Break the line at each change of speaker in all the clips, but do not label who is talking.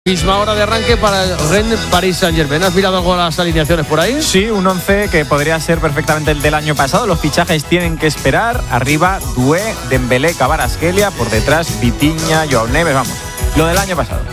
Misma hora de arranque para el Rennes Paris Saint-Germain. ¿Has mirado algo las alineaciones por ahí?
Sí, un 11 que podría ser perfectamente el del año pasado. Los fichajes tienen que esperar. Arriba, Doué, Dembélé, Kvaratskhelia. Por detrás, Vitinha, Joao Neves. Vamos, lo del año pasado.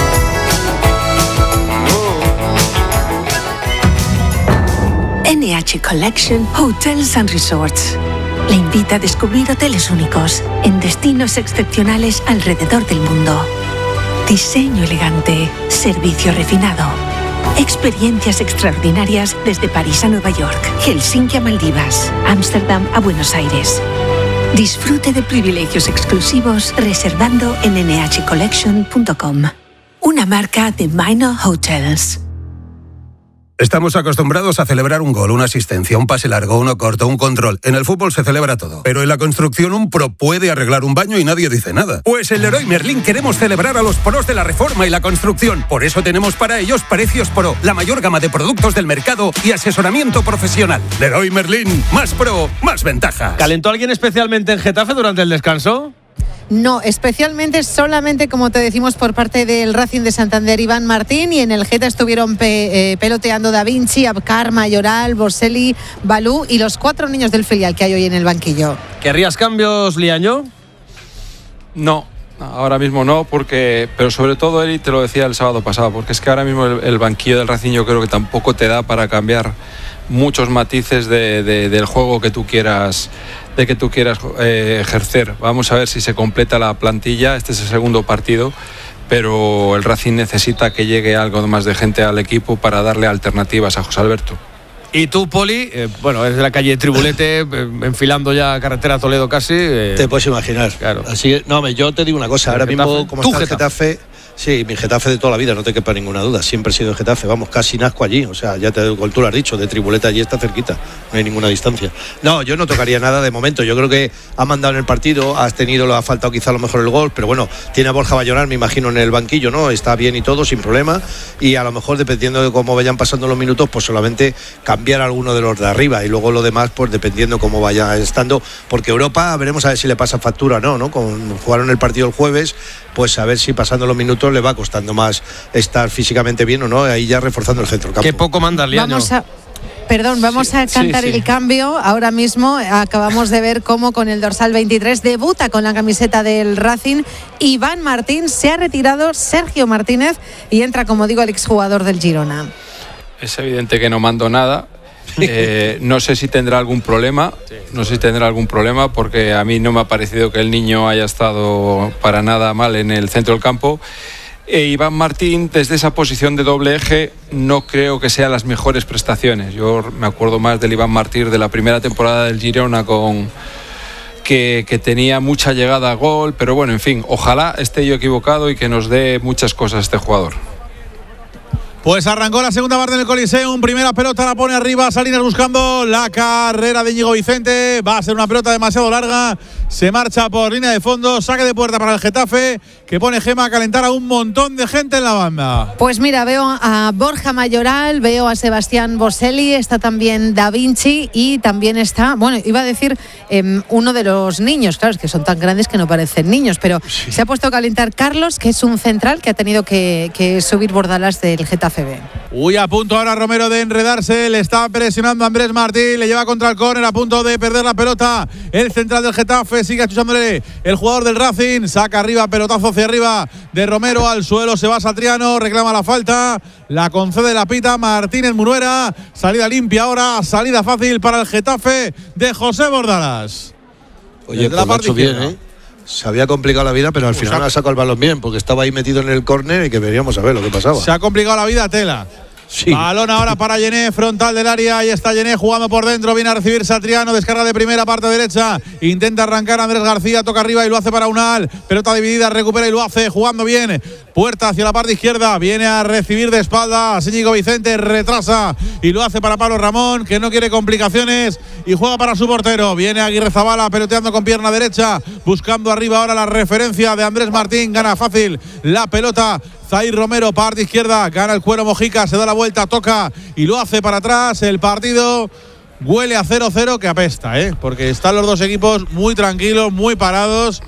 NH Collection Hotels and Resorts le invita a descubrir hoteles únicos en destinos excepcionales alrededor del mundo. Diseño elegante, servicio refinado, experiencias extraordinarias desde París a Nueva York, Helsinki a Maldivas, Ámsterdam a Buenos Aires. Disfrute de privilegios exclusivos reservando en nhcollection.com. Una marca de Minor Hotels.
Estamos acostumbrados a celebrar un gol, una asistencia, un pase largo, uno corto, un control. En el fútbol se celebra todo. Pero en la construcción un pro puede arreglar un baño y nadie dice nada. Pues en Leroy Merlin queremos celebrar a los pros de la reforma y la construcción. Por eso tenemos para ellos Precios Pro, la mayor gama de productos del mercado y asesoramiento profesional. Leroy Merlin, más pro, más ventajas.
¿Calentó alguien especialmente en Getafe durante el descanso?
No, especialmente solamente, como te decimos, por parte del Racing de Santander, Iván Martín, y en el Geta estuvieron peloteando Da Vinci, Abkar, Mayoral, Boselli, Balú y los 4 niños del filial que hay hoy en el banquillo.
¿Querrías cambios, Liaño?
No, ahora mismo no, pero sobre todo, Eri, te lo decía el sábado pasado, porque es que ahora mismo el banquillo del Racing yo creo que tampoco te da para cambiar muchos matices del juego que tú quieras ejercer. Vamos a ver si se completa la plantilla. Este es el segundo partido, pero el Racing necesita que llegue algo más de gente al equipo para darle alternativas a José Alberto.
Y tú, Poli, es de la calle Tribulete, enfilando ya carretera Toledo casi.
Te puedes imaginar.
Claro.
Así que, no, yo te digo una cosa, ahora mismo, como está el Getafe, sí, mi Getafe de toda la vida, no te quepa ninguna duda, siempre he sido de Getafe, vamos, casi nazco allí, o sea, ya tú lo has dicho, de Tribuleta allí está cerquita, no hay ninguna distancia. No, yo no tocaría nada de momento, yo creo que ha mandado en el partido, ha faltado quizá a lo mejor el gol, pero bueno, tiene a Borja Mayoral, me imagino, en el banquillo, ¿no? Está bien y todo, sin problema, y a lo mejor dependiendo de cómo vayan pasando los minutos, pues solamente cambiar a alguno de los de arriba, y luego lo demás, pues dependiendo cómo vaya estando, porque Europa, veremos a ver si le pasa factura o no, jugaron el partido el jueves, pues a ver si pasando los minutos le va costando más estar físicamente bien o no, ahí ya reforzando el centro del campo.
Qué poco manda Liaño.
Vamos a cantar el cambio. Ahora mismo acabamos de ver cómo con el dorsal 23 debuta con la camiseta del Racing Iván Martín. Se ha retirado Sergio Martínez y entra, como digo, el exjugador del Girona.
Es evidente que no mando nada. No sé si tendrá algún problema. Porque a mí no me ha parecido que el niño haya estado para nada mal en el centro del campo. Iván Martín, desde esa posición de doble eje, no creo que sean las mejores prestaciones. Yo me acuerdo más del Iván Martín de la primera temporada del Girona, que tenía mucha llegada a gol, pero bueno, en fin, ojalá esté yo equivocado y que nos dé muchas cosas este jugador.
Pues arrancó la segunda parte en el Coliseum, primera pelota la pone arriba, Salinas buscando la carrera de Íñigo Vicente, va a ser una pelota demasiado larga, se marcha por línea de fondo, saque de puerta para el Getafe, que pone Gema a calentar a un montón de gente en la banda.
Pues mira, veo a Borja Mayoral, veo a Sebastián Boselli, está también Da Vinci y también está, iba a decir uno de los niños, claro, es que son tan grandes que no parecen niños, pero sí. Se ha puesto a calentar Carlos, que es un central que ha tenido que subir Bordalas del Getafe.
Uy, a punto ahora Romero de enredarse, le está presionando a Andrés Martín, le lleva contra el córner, a punto de perder la pelota, el central del Getafe, sigue achuchándole el jugador del Racing, saca arriba, pelotazo hacia arriba de Romero, al suelo se va Satriano, reclama la falta, la concede la pita Martínez Munuera, salida limpia ahora, salida fácil para el Getafe de José Bordalas.
Oye, pues lo ha hecho bien, Se había complicado la vida, pero al final ha sacado el balón bien, porque estaba ahí metido en el córner y que veríamos a ver lo que pasaba.
Se ha complicado la vida, Tela. Sí. Balón ahora para Yené, frontal del área, ahí está Yené jugando por dentro, viene a recibir Satriano, descarga de primera, parte derecha, intenta arrancar Andrés García, toca arriba y lo hace para Unal, pelota dividida, recupera y lo hace, jugando bien, puerta hacia la parte izquierda, viene a recibir de espaldas Íñigo Vicente, retrasa y lo hace para Pablo Ramón, que no quiere complicaciones y juega para su portero, viene Aguirrezabala peloteando con pierna derecha, buscando arriba ahora la referencia de Andrés Martín, gana fácil la pelota Zair Romero, parte izquierda, gana el Cuero Mojica, se da la vuelta, toca y lo hace para atrás. El partido huele a 0-0 que apesta, porque están los dos equipos muy tranquilos, muy parados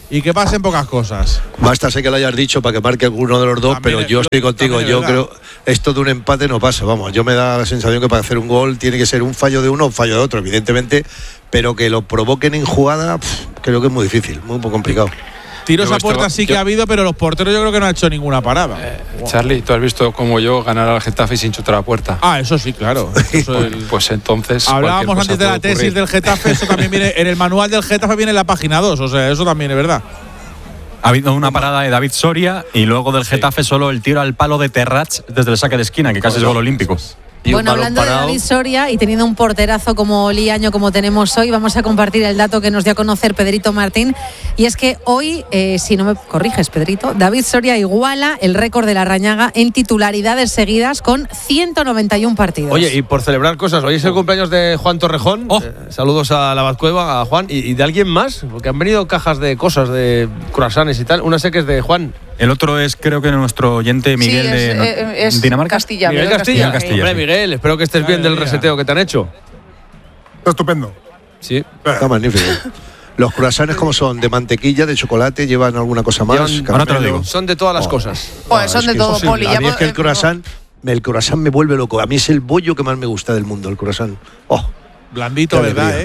y que pasen pocas cosas.
Basta sé que lo hayas dicho para que marque alguno de los dos, también, pero yo estoy contigo. Yo creo esto de un empate no pasa. Vamos, yo me da la sensación que para hacer un gol tiene que ser un fallo de uno o un fallo de otro, evidentemente, pero que lo provoquen en jugada, creo que es muy difícil, muy complicado.
Tiros a puerta sí que ha habido, pero los porteros yo creo que no han hecho ninguna parada.
Charlie, tú has visto como yo ganar al Getafe sin chutar a puerta.
Eso sí, claro.
Pues entonces.
Hablábamos antes de la tesis del Getafe, eso también viene en el manual del Getafe, viene en la página 2, o sea, eso también es verdad.
Ha habido una parada de David Soria y luego del Getafe solo el tiro al palo de Terrats desde el saque de esquina, que casi es gol olímpico.
Bueno, hablando de David Soria y teniendo un porterazo como Liaño como tenemos hoy, vamos a compartir el dato que nos dio a conocer Pedrito Martín. Y es que hoy, si no me corriges, Pedrito, David Soria iguala el récord de la Rañaga en titularidades seguidas con 191 partidos.
Oye, y por celebrar cosas, hoy es el cumpleaños de Juan Torrejón. Saludos a la Bazcueva, a Juan. ¿Y de alguien más? Porque han venido cajas de cosas, de croissants y tal. Una sé que es de Juan.
El otro es, creo que nuestro oyente Miguel de Dinamarca.
Castilla,
Miguel Castilla. Hombre,
sí.
Miguel, espero que estés bien del reseteo que te han hecho.
Está estupendo.
Sí.
Está magnífico. Los croissants, ¿cómo son? ¿De mantequilla, de chocolate? ¿Llevan alguna cosa más?
Ahora te lo digo. Son de todas las cosas.
Pues son de todo, Poli.
A mí es que el croissant me vuelve loco. A mí es el bollo que más me gusta del mundo, el croissant.
Blandito, ¿verdad?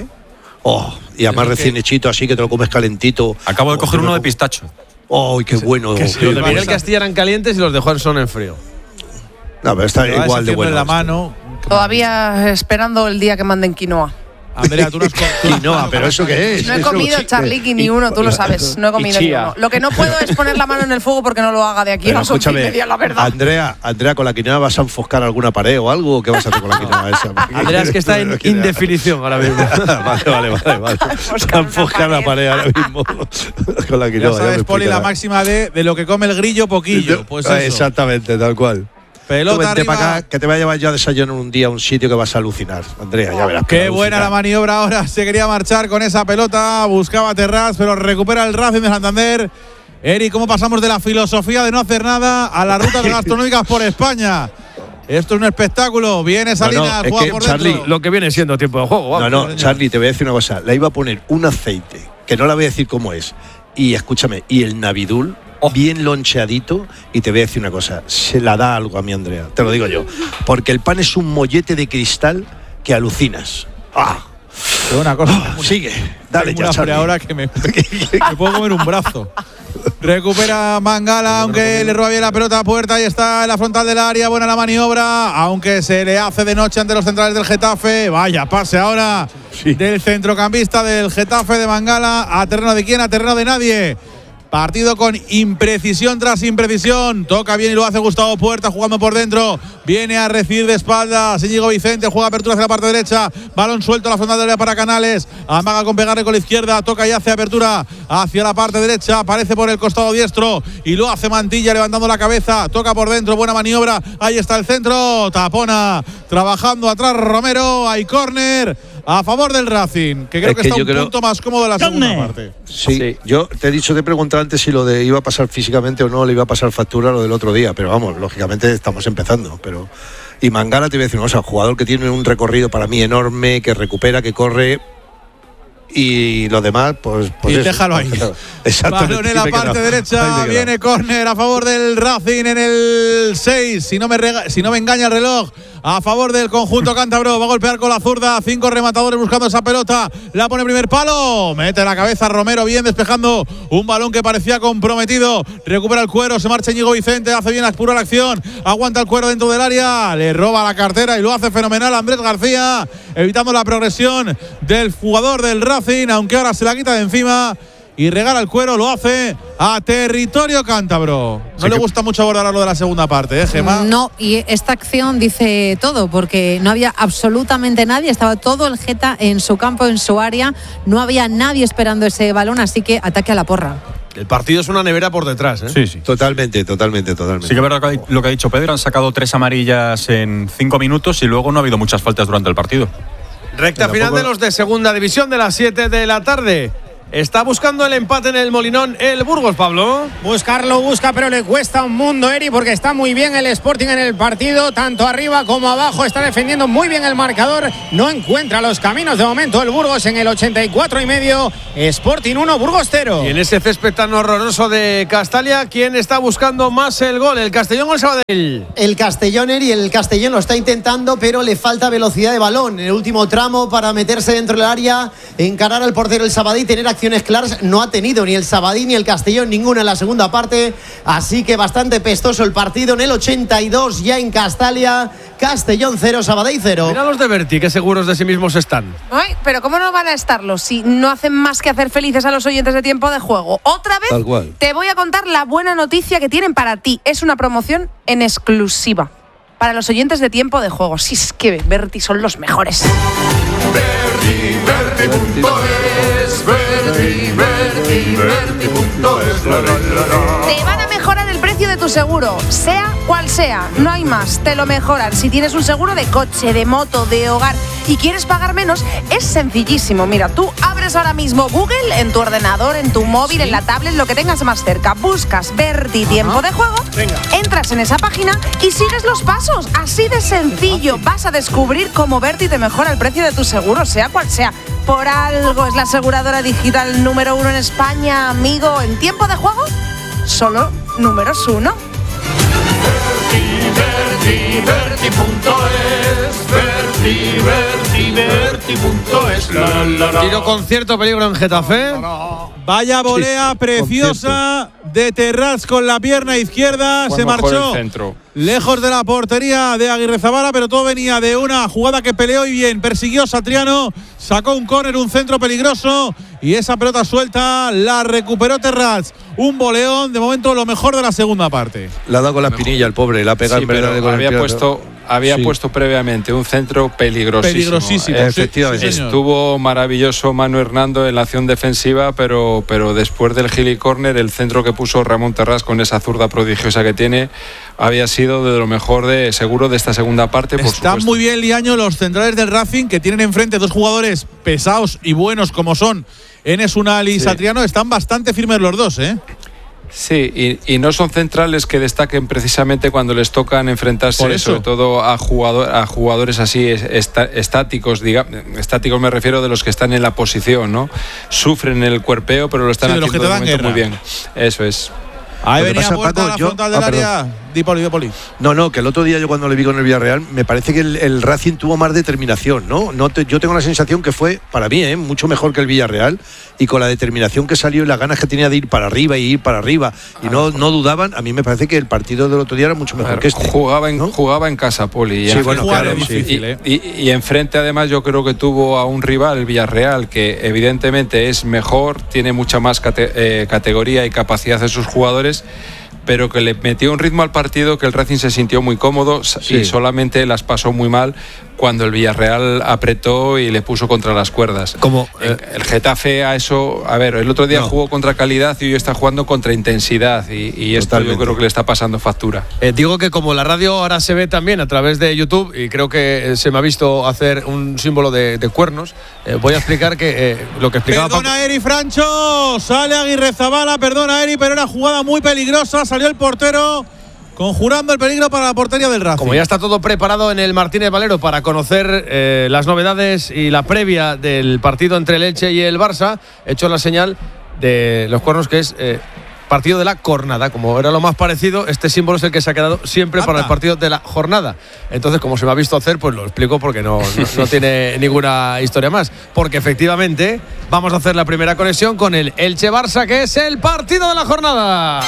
Y además recién hechito, así que te lo comes calentito.
Acabo de coger uno de pistacho.
¡Qué bueno!
Los de Miguel Castilla eran calientes y los de Juan son en frío.
No, pero está igual de bueno.
En la mano.
Todavía esperando el día que manden quinoa.
Andrea, tú no has comido.
Quinoa, pero ¿eso qué es?
No he comido, Charlie, ni uno, tú lo sabes. No he comido ni uno. Lo que no puedo es poner la mano en el fuego porque no lo haga de aquí a las 11:30, la verdad.
Andrea, ¿con la quinoa vas a enfoscar alguna pared o algo? ¿O qué vas a hacer con la quinoa esa?
Andrea, es que está en indefinición ahora mismo.
Vale. Está enfoscar la pared ahora mismo con la quinoa.
Ya sabes, Poli, la máxima de lo que come el grillo, poquillo. Pues eso.
Exactamente, tal cual.
Pelota arriba.
Para acá, que te voy a llevar yo a desayunar un día a un sitio que vas a alucinar, Andrea, ya verás.
Qué buena la maniobra ahora, se quería marchar con esa pelota, buscaba Terrats, pero recupera el Racing de Santander. Eri, ¿cómo pasamos de la filosofía de no hacer nada a las rutas gastronómicas por España? Esto es un espectáculo, viene Salinas, juega por
Charlie,
dentro.
Lo que viene siendo tiempo de juego.
Vamos. Charlie, te voy a decir una cosa, le iba a poner un aceite, que no la voy a decir cómo es, y escúchame, y el Navidul, bien loncheadito, y te voy a decir una cosa, se la da algo a mi Andrea, te lo digo yo, porque el pan es un mollete de cristal que alucinas.
Pero una cosa,
sigue, dale ya, Charlie.
Ahora que me puedo comer un brazo. Recupera Mangala, aunque le roba bien la pelota a puerta. Ahí está en la frontal del área. Buena la maniobra, aunque se le hace de noche ante los centrales del Getafe. Vaya pase ahora del centrocampista del Getafe de Mangala. ¿A terreno de quién? A terreno de nadie. Partido con imprecisión tras imprecisión. Toca bien y lo hace Gustavo Puerta jugando por dentro. Viene a recibir de espaldas Íñigo Vicente. Juega apertura hacia la parte derecha. Balón suelto a la frontal del área para Canales. Amaga con pegarle con la izquierda. Toca y hace apertura hacia la parte derecha. Aparece por el costado diestro y lo hace Mantilla levantando la cabeza. Toca por dentro. Buena maniobra. Ahí está el centro. Tapona. Trabajando atrás Romero. Hay córner a favor del Racing, que creo que está un punto más cómodo de la segunda parte.
Sí, yo te he preguntado antes si lo de iba a pasar físicamente o no, le iba a pasar factura lo del otro día, pero vamos, lógicamente estamos empezando. Y Mangala, te voy a decir una cosa, jugador que tiene un recorrido para mí enorme, que recupera, que corre. Y los demás, pues
y déjalo ahí.
Exactamente.
Balón en la parte derecha, viene córner a favor del Racing en el 6. Si no me engaña el reloj, a favor del conjunto cántabro. Va a golpear con la zurda. 5 rematadores buscando esa pelota. La pone primer palo. Mete la cabeza Romero, bien despejando un balón que parecía comprometido. Recupera el cuero, se marcha Íñigo Vicente. Hace bien Aspuro la acción. Aguanta el cuero dentro del área. Le roba la cartera y lo hace fenomenal Andrés García, evitando la progresión del jugador del Racing, aunque ahora se la quita de encima y regala el cuero. Lo hace a territorio cántabro. No le gusta mucho abordar lo de la segunda parte, Gemma.
No, y esta acción dice todo, porque no había absolutamente nadie, estaba todo el Geta en su campo, en su área, no había nadie esperando ese balón, así que ataque a la porra.
El partido es una nevera por detrás, ¿eh?
Sí.
Totalmente.
Sí que es verdad lo que ha dicho Pedro, han sacado 3 amarillas en 5 minutos y luego no ha habido muchas faltas durante el partido.
Recta final de los de segunda división de las 7 de la tarde. está buscando el empate en el Molinón el Burgos, Pablo.
Buscarlo busca, pero le cuesta un mundo, Eri, porque está muy bien el Sporting en el partido, tanto arriba como abajo, está defendiendo muy bien el marcador, no encuentra los caminos de momento el Burgos en el 84,5, Sporting 1, Burgos 0.
Y en ese césped tan horroroso de Castalia, ¿quién está buscando más el gol? ¿El Castellón o el Sabadell?
El Castellón, Eri, el Castellón lo está intentando, pero le falta velocidad de balón en el último tramo para meterse dentro del área, encarar al portero el Sabadell, tener acciones claras. No ha tenido ni el Sabadell ni el Castellón ninguna en la segunda parte, así que bastante pestoso el partido en el 82 ya en Castalia. Castellón 0, Sabadell 0.
Mira los de Berti, que seguros de sí mismos están.
Ay, pero ¿cómo no van a estarlo si no hacen más que hacer felices a los oyentes de Tiempo de Juego? Otra vez te voy a contar la buena noticia que tienen para ti. Es una promoción en exclusiva para los oyentes de Tiempo de Juego. Si es que Berti son los mejores. Te van a mejorar el precio de tu seguro, sea cual sea, no hay más, te lo mejoran. Si tienes un seguro de coche, de moto, de hogar y quieres pagar menos, es sencillísimo. Mira, tú abres ahora mismo Google en tu ordenador, en tu móvil, en la tablet, lo que tengas más cerca, buscas Berti Tiempo de Juego, entras en esa página y sigues los pasos, así de sencillo. Vas a descubrir cómo Berti te mejora el precio de tu seguro, sea cual sea. Por algo es la aseguradora digital número 1 en España, amigo. En Tiempo de Juego, solo números 1.
Berti.es. Tiro con cierto peligro en Getafe.
Vaya volea preciosa de Terrats con la pierna izquierda. Se marchó lejos de la portería de Aguirrezabala, pero todo venía de una jugada que peleó y bien. Persiguió Satriano, sacó un córner, un centro peligroso y esa pelota suelta la recuperó Terrats. Un boleón, de momento lo mejor de la segunda parte.
La ha dado con la espinilla el pobre, la ha pegado en verdad con
había puesto previamente un centro peligrosísimo.
Efectivamente.
Estuvo maravilloso Manu Hernando en la acción defensiva, pero después del Gili Corner, el centro que puso Ramón Terrats con esa zurda prodigiosa que tiene, había sido de lo mejor seguro de esta segunda parte.
Están muy bien, Liaño, los centrales del Racing, que tienen enfrente dos jugadores pesados y buenos como son Enes Unal y Satriano. Están bastante firmes los dos, ¿eh?
Sí, y no son centrales que destaquen precisamente cuando les tocan enfrentarse, sobre todo a jugadores así estáticos. Estáticos me refiero de los que están en la posición, ¿no? Sufren el cuerpeo, pero lo están haciendo de momento muy bien. Eso es.
Ahí venía vuelta a la frontal del área. Di Poli.
No, que el otro día yo cuando le vi con el Villarreal, me parece que el Racing tuvo más determinación, ¿no? Yo tengo la sensación que fue, para mí, mucho mejor que el Villarreal, y con la determinación que salió y las ganas que tenía de ir para arriba y no dudaban. A mí me parece que el partido del otro día era mucho mejor que este.
Jugaba en casa, Poli.
Sí, bueno, claro.
Difícil, y enfrente además yo creo que tuvo a un rival, el Villarreal, que evidentemente es mejor, tiene mucha más categoría y capacidad de sus jugadores, pero que le metió un ritmo al partido que el Racing se sintió muy cómodo y solamente las pasó muy mal cuando el Villarreal apretó y le puso contra las cuerdas. El Getafe a eso, el otro día jugó contra calidad y hoy está jugando contra intensidad y esto yo creo que le está pasando factura.
Digo que como la radio ahora se ve también a través de YouTube y creo que se me ha visto hacer un símbolo de cuernos, voy a explicar que lo que explicaba
Perdona Eri Francho, sale Aguirrezabala, perdona Eri, pero era jugada muy peligrosa, salió el portero conjurando el peligro para la portería del Racing.
Como ya está todo preparado en el Martínez Valero para conocer las novedades y la previa del partido entre el Elche y el Barça, he hecho la señal de los cuernos, que es partido de la jornada. Como era lo más parecido, este símbolo es el que se ha quedado siempre para el partido de la jornada. Entonces, como se me ha visto hacer, pues lo explico porque no tiene ninguna historia más. Porque efectivamente vamos a hacer la primera conexión con el Elche-Barça, que es el partido de la jornada.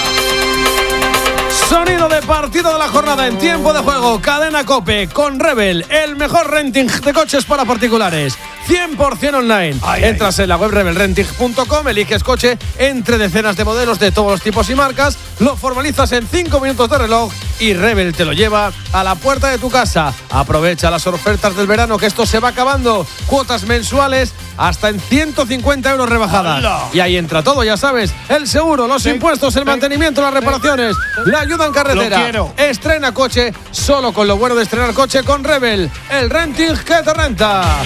Sonido de partido de la jornada en Tiempo de Juego. Cadena COPE con Rebel, el mejor renting de coches para particulares. 100% online. Entras en la web rebelrenting.com, eliges coche entre decenas de modelos de todos los tipos y marcas, lo formalizas en 5 minutos de reloj y Rebel te lo lleva a la puerta de tu casa. Aprovecha las ofertas del verano, que esto se va acabando. Cuotas mensuales hasta en 150 euros rebajadas. Y ahí entra todo, ya sabes: el seguro, los impuestos, el mantenimiento, las reparaciones, la ayuda en carretera. Estrena coche solo con lo bueno de estrenar coche con Rebel, el renting que te renta.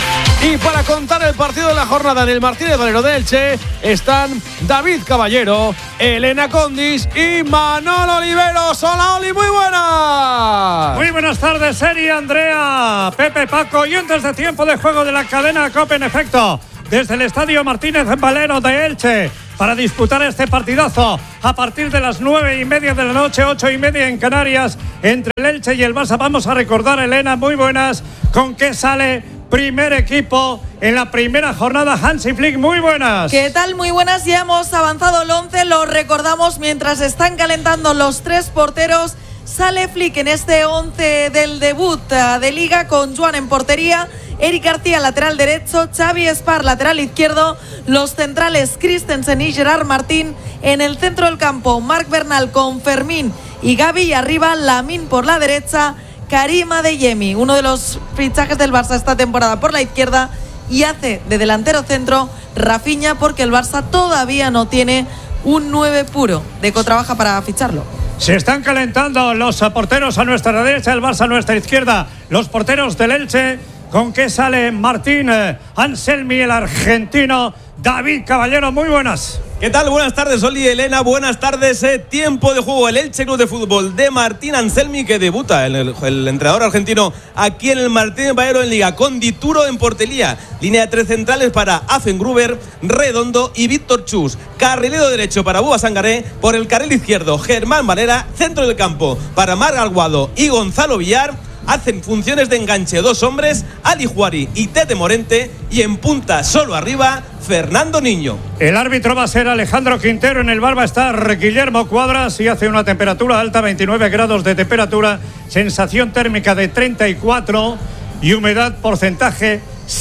Y para contar el partido de la jornada en el Martínez Valero de Elche están David Caballero, Elena Condis y Manolo Oliveros. Hola, Oli, muy buenas.
Muy buenas tardes, Eri, Andrea, Pepe, Paco y antes de tiempo de juego de la cadena COPE, en efecto, desde el Estadio Martínez Valero de Elche, para disputar este partidazo a partir de las 9:30 de la noche, 8:30 en Canarias, entre el Elche y el Barça. Vamos a recordar, Elena, muy buenas, con qué sale primer equipo en la primera jornada. Hansi Flick, muy buenas.
¿Qué tal? Muy buenas. Ya hemos avanzado el 11, lo recordamos mientras están calentando los tres porteros. Sale Flick en este 11 del debut de Liga con Joan en portería, Eric García lateral derecho, Xavi Espar lateral izquierdo, los centrales Christensen y Gerard Martín, en el centro del campo Marc Bernal con Fermín y Gavi, y arriba Lamine por la derecha, Karim Adeyemi, uno de los fichajes del Barça esta temporada por la izquierda, y hace de delantero centro Rafinha, porque el Barça todavía no tiene un 9 puro. Deco trabaja para ficharlo.
Se están calentando los porteros a nuestra derecha, el Barça a nuestra izquierda, los porteros del Elche. ¿Con qué sale Martín Anselmi, el argentino? David Caballero, muy buenas.
¿Qué tal? Buenas tardes, Oli, Elena, buenas tardes. Tiempo de juego, el Elche Club de Fútbol de Martín Anselmi, que debuta el entrenador argentino aquí en el Martínez Valero en Liga, con Dituro en portería, línea de tres centrales para Affengruber, Redondo y Víctor Chus, carrilero derecho para Búa Sangaré, por el carril izquierdo Germán Valera, centro del campo para Marc Aguado y Gonzalo Villar. Hacen funciones de enganche dos hombres, Ali Juari y Tete Morente, y en punta solo arriba Fernando Niño.
El árbitro va a ser Alejandro Quintero, en el bar va a estar Guillermo Cuadras y hace una temperatura alta, 29 grados de temperatura, sensación térmica de 34 y humedad porcentaje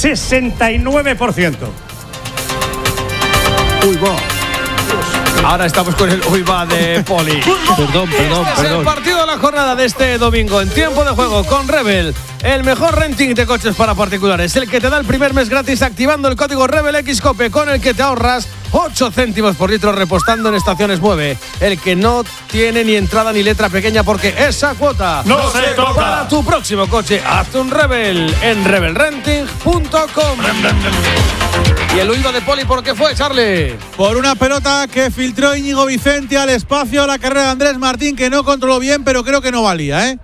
69%.
Uy, va. Ahora estamos con el uy va de Poli.
Perdón.
Es el partido de la jornada de este domingo en tiempo de juego con Rebel, el mejor renting de coches para particulares, el que te da el primer mes gratis activando el código RebelXCOPE, con el que te ahorras 8 céntimos por litro repostando en estaciones Mueve, el que no tiene ni entrada ni letra pequeña, porque esa cuota
no se toca.
Para tu próximo coche, hazte un Rebel en rebelrenting.com. ¿Y el huido de Poli por qué fue, Charlie?
Por una pelota que filtró Íñigo Vicente al espacio, la carrera de Andrés Martín, que no controló bien, pero creo que no valía, ¿eh?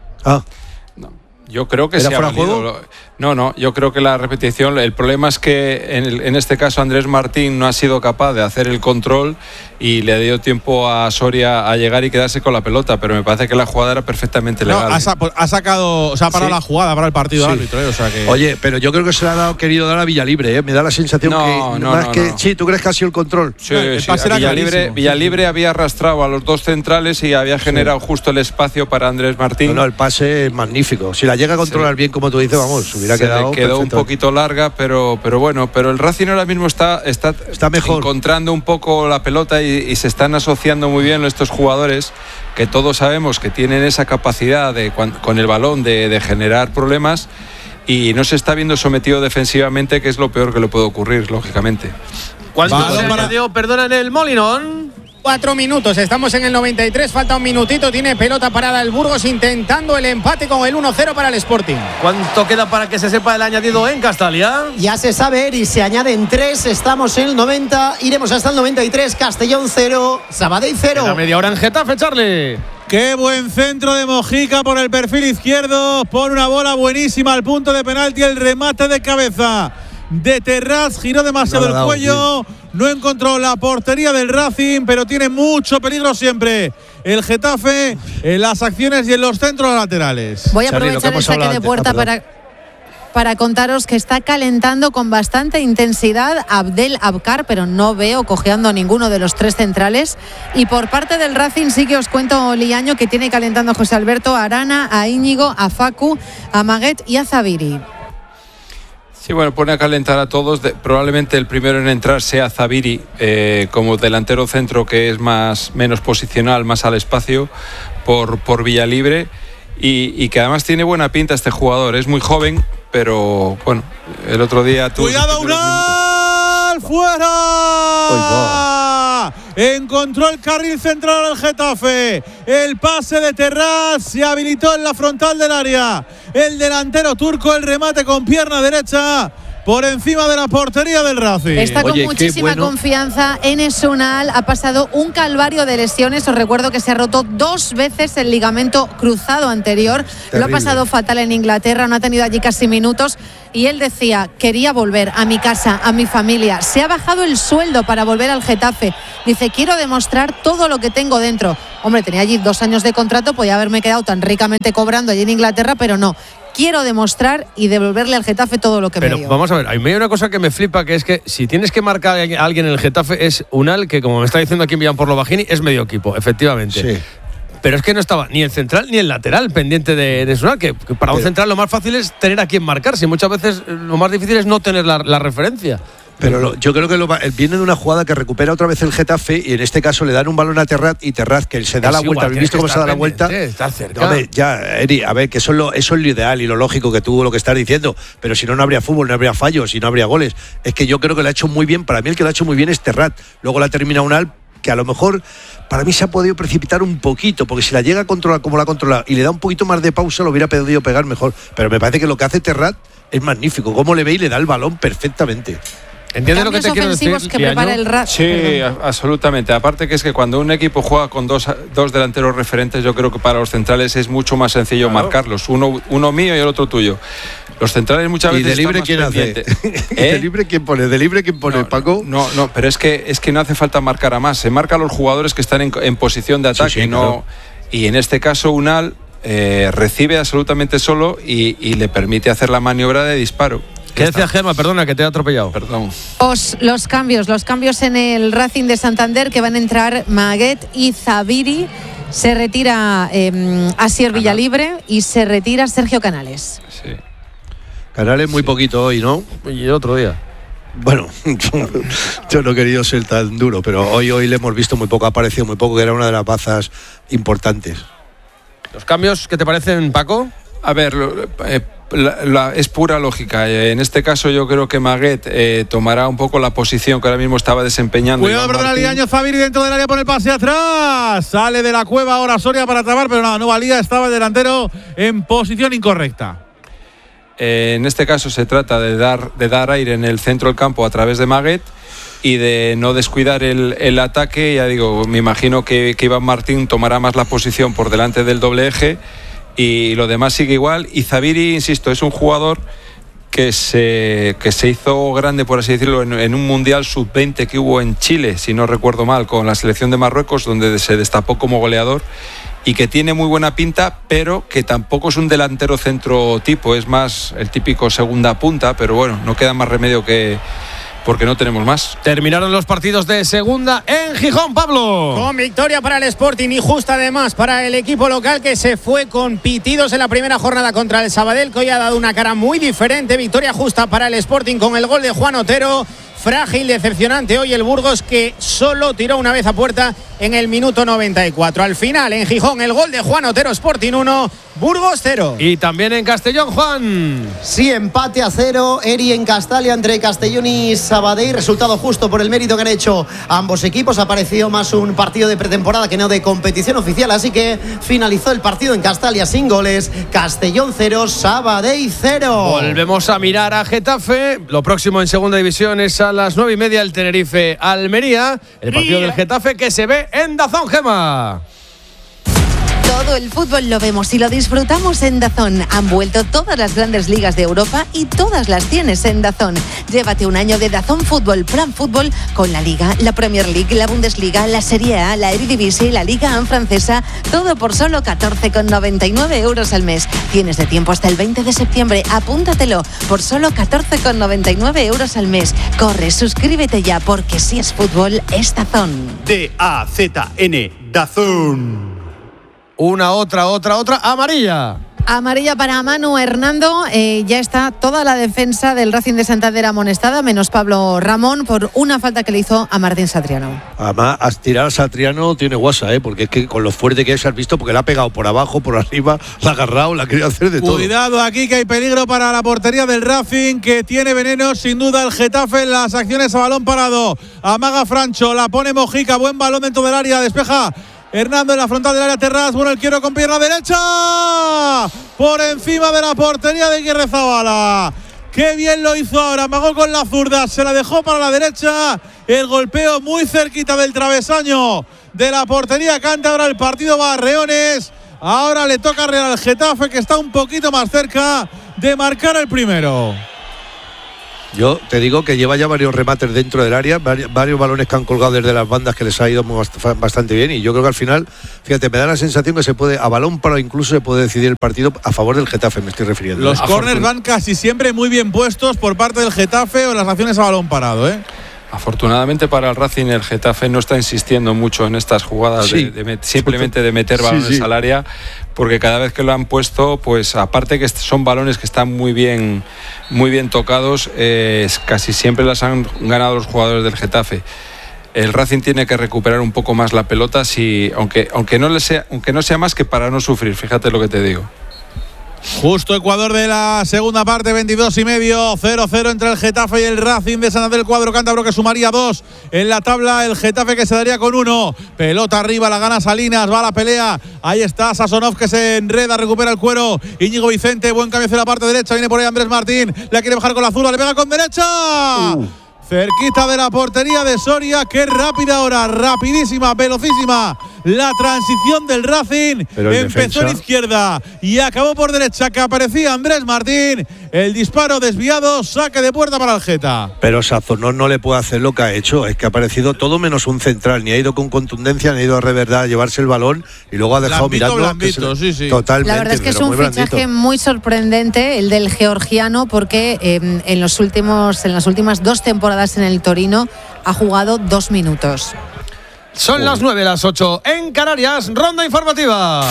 Yo creo que
¿Era
se ha
fuera de
valido.
juego?
No, yo creo que la repetición, el problema es que en este caso Andrés Martín no ha sido capaz de hacer el control y le dio tiempo a Soria a llegar y quedarse con la pelota, pero me parece que la jugada era perfectamente legal.
Ha sacado, o sea, ha parado la jugada, para el partido del árbitro, o sea que...
Oye, pero yo creo que se le ha querido dar a Villalibre, ¿eh? Me da la sensación que sí, ¿tú crees que ha sido el control?
Sí, Villalibre había arrastrado a los dos centrales y había generado justo el espacio para Andrés Martín.
No, el pase es magnífico. Si la llega a controlar bien, como tú dices, vamos, hubiera quedado.
Quedó un poquito larga, pero bueno, pero el Racing ahora mismo está
mejor,
encontrando un poco la pelota y se están asociando muy bien estos jugadores, que todos sabemos que tienen esa capacidad con el balón de generar problemas, y no se está viendo sometido defensivamente, que es lo peor que le puede ocurrir, lógicamente.
¿Cuánto se añadió, perdona, en el Molinón?
4 minutos, estamos en el 93, falta un minutito, tiene pelota parada el Burgos intentando el empate con el 1-0 para el Sporting.
¿Cuánto queda para que se sepa el añadido en Castalia?
Ya se sabe, y se añaden 3, estamos en el 90, iremos hasta el 93, Castellón 0, Sabadell 0.
A media hora en Getafe, Charlie.
Qué buen centro de Mojica por el perfil izquierdo, pone una bola buenísima al punto de penalti, el remate de cabeza de Terrats, giró demasiado el cuello, no encontró la portería del Racing, pero tiene mucho peligro siempre el Getafe en las acciones y en los centros laterales.
Voy a aprovechar el saque de puerta para contaros que está calentando con bastante intensidad Abdel Abkar, pero no veo cojeando a ninguno de los tres centrales. Y por parte del Racing sí que os cuento, Liaño, que tiene calentando a José Alberto, a Arana, a Íñigo, a Facu, a Maguet y a Zabiri.
Sí, bueno, pone a calentar a todos. Probablemente el primero en entrar sea Zabiri, como delantero centro, que es menos posicional, más al espacio, por Villalibre, y que además tiene buena pinta este jugador. Es muy joven, pero bueno, el otro día tuvo...
¡Cuidado, Unal! ¡Fuera! Encontró el carril central al Getafe. El pase de Terrats se habilitó en la frontal del área. El delantero turco, el remate con pierna derecha. por encima de la portería del Racing.
Está con muchísima confianza. Enes Unal ha pasado un calvario de lesiones. Os recuerdo que se ha roto 2 veces el ligamento cruzado anterior. Terrible. Lo ha pasado fatal en Inglaterra, no ha tenido allí casi minutos. Y él decía, quería volver a mi casa, a mi familia. Se ha bajado el sueldo para volver al Getafe. Dice, quiero demostrar todo lo que tengo dentro. Hombre, tenía allí 2 años de contrato, podía haberme quedado tan ricamente cobrando allí en Inglaterra, pero no. Quiero demostrar y devolverle al Getafe todo lo que me dio.
Vamos a ver, a mí hay una cosa que me flipa, que es que si tienes que marcar a alguien en el Getafe es Unal, que como me está diciendo aquí Millán por lo Bajini, es medio equipo, efectivamente. Sí. Pero es que no estaba ni el central ni el lateral pendiente de Unal, que para un central lo más fácil es tener a quien marcarse. Muchas veces lo más difícil es no tener la referencia.
Pero yo creo que viene de una jugada que recupera otra vez el Getafe y en este caso le dan un balón a Terrat y Terrat, que se da la vuelta. ¿Habéis visto cómo se da la vuelta?
Está cerca.
No, ya, Eri, a ver, que eso es lo ideal y lo lógico que tú lo que estás diciendo. Pero si no, no habría fútbol, no habría fallos y no habría goles. Es que yo creo que lo ha hecho muy bien. Para mí el que lo ha hecho muy bien es Terrat. Luego la termina Unal, que a lo mejor para mí se ha podido precipitar un poquito, porque si la llega a controlar como la ha controlado y le da un poquito más de pausa, lo hubiera podido pegar mejor. Pero me parece que lo que hace Terrat es magnífico. Cómo le ve y le da el balón perfectamente.
¿Entiendes lo que te quiero decir?
Que prepara el
sí, absolutamente. Aparte que es que cuando un equipo juega con dos delanteros referentes, yo creo que para los centrales es mucho más sencillo marcarlos. Uno mío y el otro tuyo. Los centrales muchas veces.
¿Y de libre quién hace? ¿De libre quién pone? ¿De libre quién pone, Paco?
No, pero es que no hace falta marcar a más. Se marca a los jugadores que están en posición de ataque. Sí, claro. Y en este caso, Unal recibe absolutamente solo y le permite hacer la maniobra de disparo.
¿Qué decía Gemma? Perdona, que te he atropellado.
Perdón.
Los cambios en el Racing de Santander, que van a entrar Maguet y Zaviri. Se retira Asier Villalibre y se retira Sergio Canales.
Sí.
Canales muy poquito hoy, ¿no?
Y otro día.
Bueno, yo no he querido ser tan duro, pero hoy le hemos visto muy poco, ha aparecido muy poco, que era una de las bazas importantes.
¿Los cambios qué te parecen, Paco?
A ver, es pura lógica. En este caso yo creo que Maguet tomará un poco la posición que ahora mismo estaba desempeñando.
Cuidado, perdón, Liaño, Zaviri dentro del área por el pase atrás. Sale de la cueva ahora Soria para tapar, pero no valía, estaba el delantero en posición incorrecta.
En este caso se trata de dar aire en el centro del campo a través de Maguet y de no descuidar el ataque. Ya digo, me imagino que Iván Martín tomará más la posición por delante del doble eje y lo demás sigue igual. Y Zaviri, insisto, es un jugador que se hizo grande, por así decirlo, en un Mundial Sub-20 que hubo en Chile, si no recuerdo mal, con la selección de Marruecos, donde se destapó como goleador y que tiene muy buena pinta, pero que tampoco es un delantero centro tipo, es más el típico segunda punta, pero bueno, no queda más remedio que porque no tenemos más.
Terminaron los partidos de segunda en Gijón, Pablo.
Con victoria para el Sporting y justa además para el equipo local, que se fue con pitidos en la primera jornada contra el Sabadell, que hoy ha dado una cara muy diferente. Victoria justa para el Sporting con el gol de Juan Otero. Frágil, decepcionante hoy el Burgos, que solo tiró una vez a puerta en el minuto 94. Al final, en Gijón, el gol de Juan Otero, Sporting 1, Burgos 0.
Y también en Castellón, Juan.
Sí, empate a 0, Eri en Castalia entre Castellón y Sabadell. Resultado justo por el mérito que han hecho ambos equipos. Ha parecido más un partido de pretemporada que no de competición oficial. Así que finalizó el partido en Castalia sin goles. Castellón 0, Sabadell 0.
Volvemos a mirar a Getafe. Lo próximo en segunda división es a las 9:30 el Tenerife Almería. El partido del Getafe que se ve en DAZN, Gema.
Todo el fútbol lo vemos y lo disfrutamos en DAZN. Han vuelto todas las grandes ligas de Europa y todas las tienes en DAZN. Llévate un año de DAZN Fútbol, Plan Fútbol, con la Liga, la Premier League, la Bundesliga, la Serie A, la Eredivisie y la Liga A francesa. Todo por solo 14,99 euros al mes. Tienes de tiempo hasta el 20 de septiembre. Apúntatelo por solo 14,99 euros al mes. Corre, suscríbete ya, porque si es fútbol, es DAZN.
DAZN, DAZN.
Una, otra, amarilla.
Amarilla para Manu Hernando. Ya está toda la defensa del Racing de Santander amonestada, menos Pablo Ramón, por una falta que le hizo a Martín Satriano.
Además, a tirar a Satriano tiene guasa, porque es que con lo fuerte que es, has visto, porque le ha pegado por abajo, por arriba, la ha agarrado, la ha querido hacer de todo.
Cuidado aquí, que hay peligro para la portería del Racing, que tiene veneno sin duda el Getafe en las acciones a balón parado. Amaga Francho, la pone Mojica, buen balón dentro del área, despeja Hernando en la frontal del área. Terraz, bueno, el quiero con pierna derecha por encima de la portería de Guirre Zabala. Qué bien lo hizo ahora. Amagó con la zurda. Se la dejó para la derecha. El golpeo muy cerquita del travesaño de la portería cántabra. El partido va a reones. Ahora le toca a Real al Getafe, que está un poquito más cerca de marcar el primero.
Yo te digo que lleva ya varios remates dentro del área, varios balones que han colgado desde las bandas, que les ha ido bastante bien, y yo creo que al final, fíjate, me da la sensación que se puede, a balón parado incluso se puede decidir el partido a favor del Getafe, me estoy refiriendo.
Los córners van casi siempre muy bien puestos por parte del Getafe o las acciones a balón parado, ¿eh?
Afortunadamente para el Racing, el Getafe no está insistiendo mucho en estas jugadas, sí, simplemente de meter balones al área, porque cada vez que lo han puesto, pues aparte que son balones que están muy bien tocados, casi siempre las han ganado los jugadores del Getafe. El Racing tiene que recuperar un poco más la pelota, aunque no sea más que para no sufrir, fíjate lo que te digo.
Justo Ecuador de la segunda parte, 22:30, 0-0 entre el Getafe y el Racing de Santander, el cuadro cántabro que sumaría 2 en la tabla, el Getafe que se daría con 1. Pelota arriba, la gana Salinas, va a la pelea, ahí está Sasonov que se enreda, recupera el cuero, Íñigo Vicente, buen cambio hacia la parte derecha, viene por ahí Andrés Martín, la quiere bajar con la zurda, le pega con derecha. Cerquita de la portería de Soria. Qué rápida ahora, rapidísima, velocísima la transición del Racing. Empezó en izquierda y acabó por derecha, que aparecía Andrés Martín. El disparo desviado, saque de puerta para el Geta.
Pero Sazonov no le puede hacer lo que ha hecho. Es que ha aparecido todo menos un central. Ni ha ido con contundencia, ni ha ido a reverdad a llevarse el balón y luego ha dejado
blandito, sí.
Totalmente.
La verdad es que es un fichaje muy sorprendente, el del georgiano, porque en las últimas 2 temporadas en el Torino ha jugado 2 minutos.
Son las 9, las 8 en Canarias. Ronda informativa.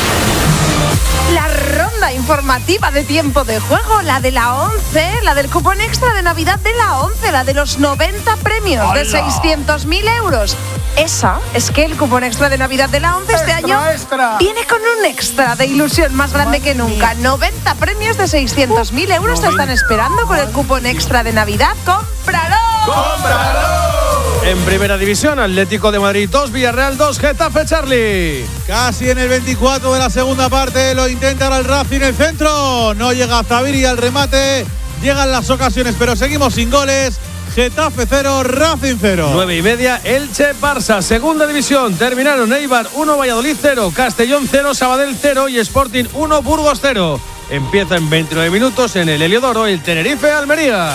La ronda informativa de tiempo de juego, la de la 11, la del cupón extra de Navidad de la 11, la de los 90 premios de 600.000 euros. Esa es que el cupón extra de Navidad de la 11 este año viene con un extra de ilusión más grande que nunca. 90 premios de 600.000 euros te están esperando con el cupón extra de Navidad. ¡Cómpralo!
¡Cómpralo! En primera división, Atlético de Madrid 2, Villarreal 2, Getafe, Charlie.
Casi en el 24 de la segunda parte, lo intenta ahora el Racing, el centro. No llega Zaviri al remate, llegan las ocasiones, pero seguimos sin goles. Getafe 0, Racing 0.
9:30, Elche, Barça, segunda división. Terminaron Eibar 1, Valladolid 0, Castellón 0, Sabadell 0 y Sporting 1, Burgos 0. Empieza en 29 minutos en el Heliodoro el Tenerife, Almería.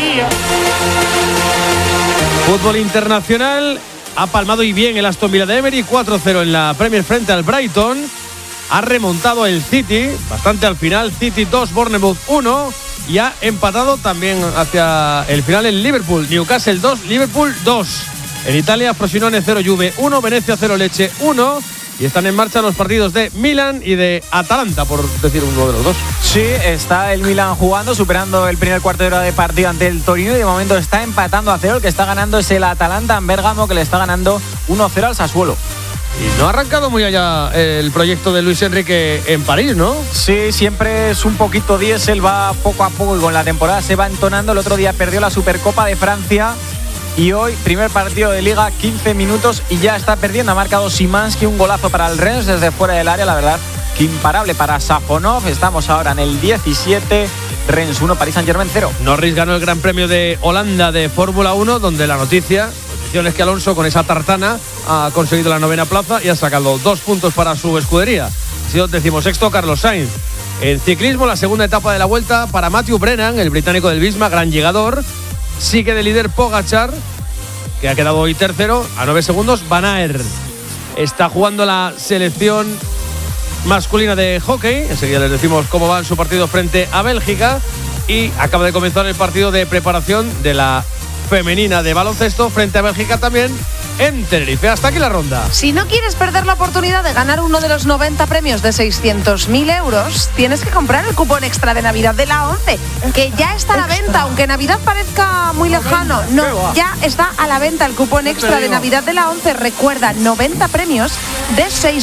Fútbol internacional, ha palmado y bien el Aston Villa de Emery, 4-0 en la Premier frente al Brighton. Ha remontado el City, bastante al final, City 2, Bournemouth 1. Y ha empatado también hacia el final el Liverpool, Newcastle 2, Liverpool 2. En Italia, Frosinone 0, Juve 1, Venecia 0, Lecce 1. Y están en marcha los partidos de Milan y de Atalanta, por decir uno de los dos.
Sí, está el Milan jugando, superando el primer cuarto de hora de partido ante el Torino y de momento está empatando a 0. El que está ganando es el Atalanta en Bérgamo, que le está ganando 1-0 al Sassuolo.
Y no ha arrancado muy allá el proyecto de Luis Enrique en París, ¿no?
Sí, siempre es un poquito diésel, va poco a poco y con la temporada se va entonando. El otro día perdió la Supercopa de Francia. Y hoy, primer partido de Liga, 15 minutos y ya está perdiendo. Ha marcado Szymanski, un golazo para el Rennes desde fuera del área, la verdad, que imparable para Safonov. Estamos ahora en el 17, Rennes 1, Paris Saint-Germain 0.
Norris ganó el Gran Premio de Holanda de Fórmula 1, donde la noticia es que Alonso con esa tartana ha conseguido la 9ª plaza y ha sacado 2 puntos para su escudería. Ha sido 16º Carlos Sainz. En ciclismo, la segunda etapa de la Vuelta para Matthew Brennan, el británico del Visma, gran llegador. Sigue de líder Pogačar, que ha quedado hoy tercero, a 9 segundos. Van Aert está jugando la selección masculina de hockey. Enseguida les decimos cómo va en su partido frente a Bélgica. Y acaba de comenzar el partido de preparación de la femenina de baloncesto frente a Bélgica también en Tenerife. Hasta aquí la ronda.
Si no quieres perder la oportunidad de ganar uno de los 90 premios de 600.000 euros, tienes que comprar el cupón extra de Navidad de la 11, que ya está a la venta, aunque Navidad parezca muy lejano. No, ya está a la venta el cupón extra de Navidad de la 11. Recuerda, 90 premios de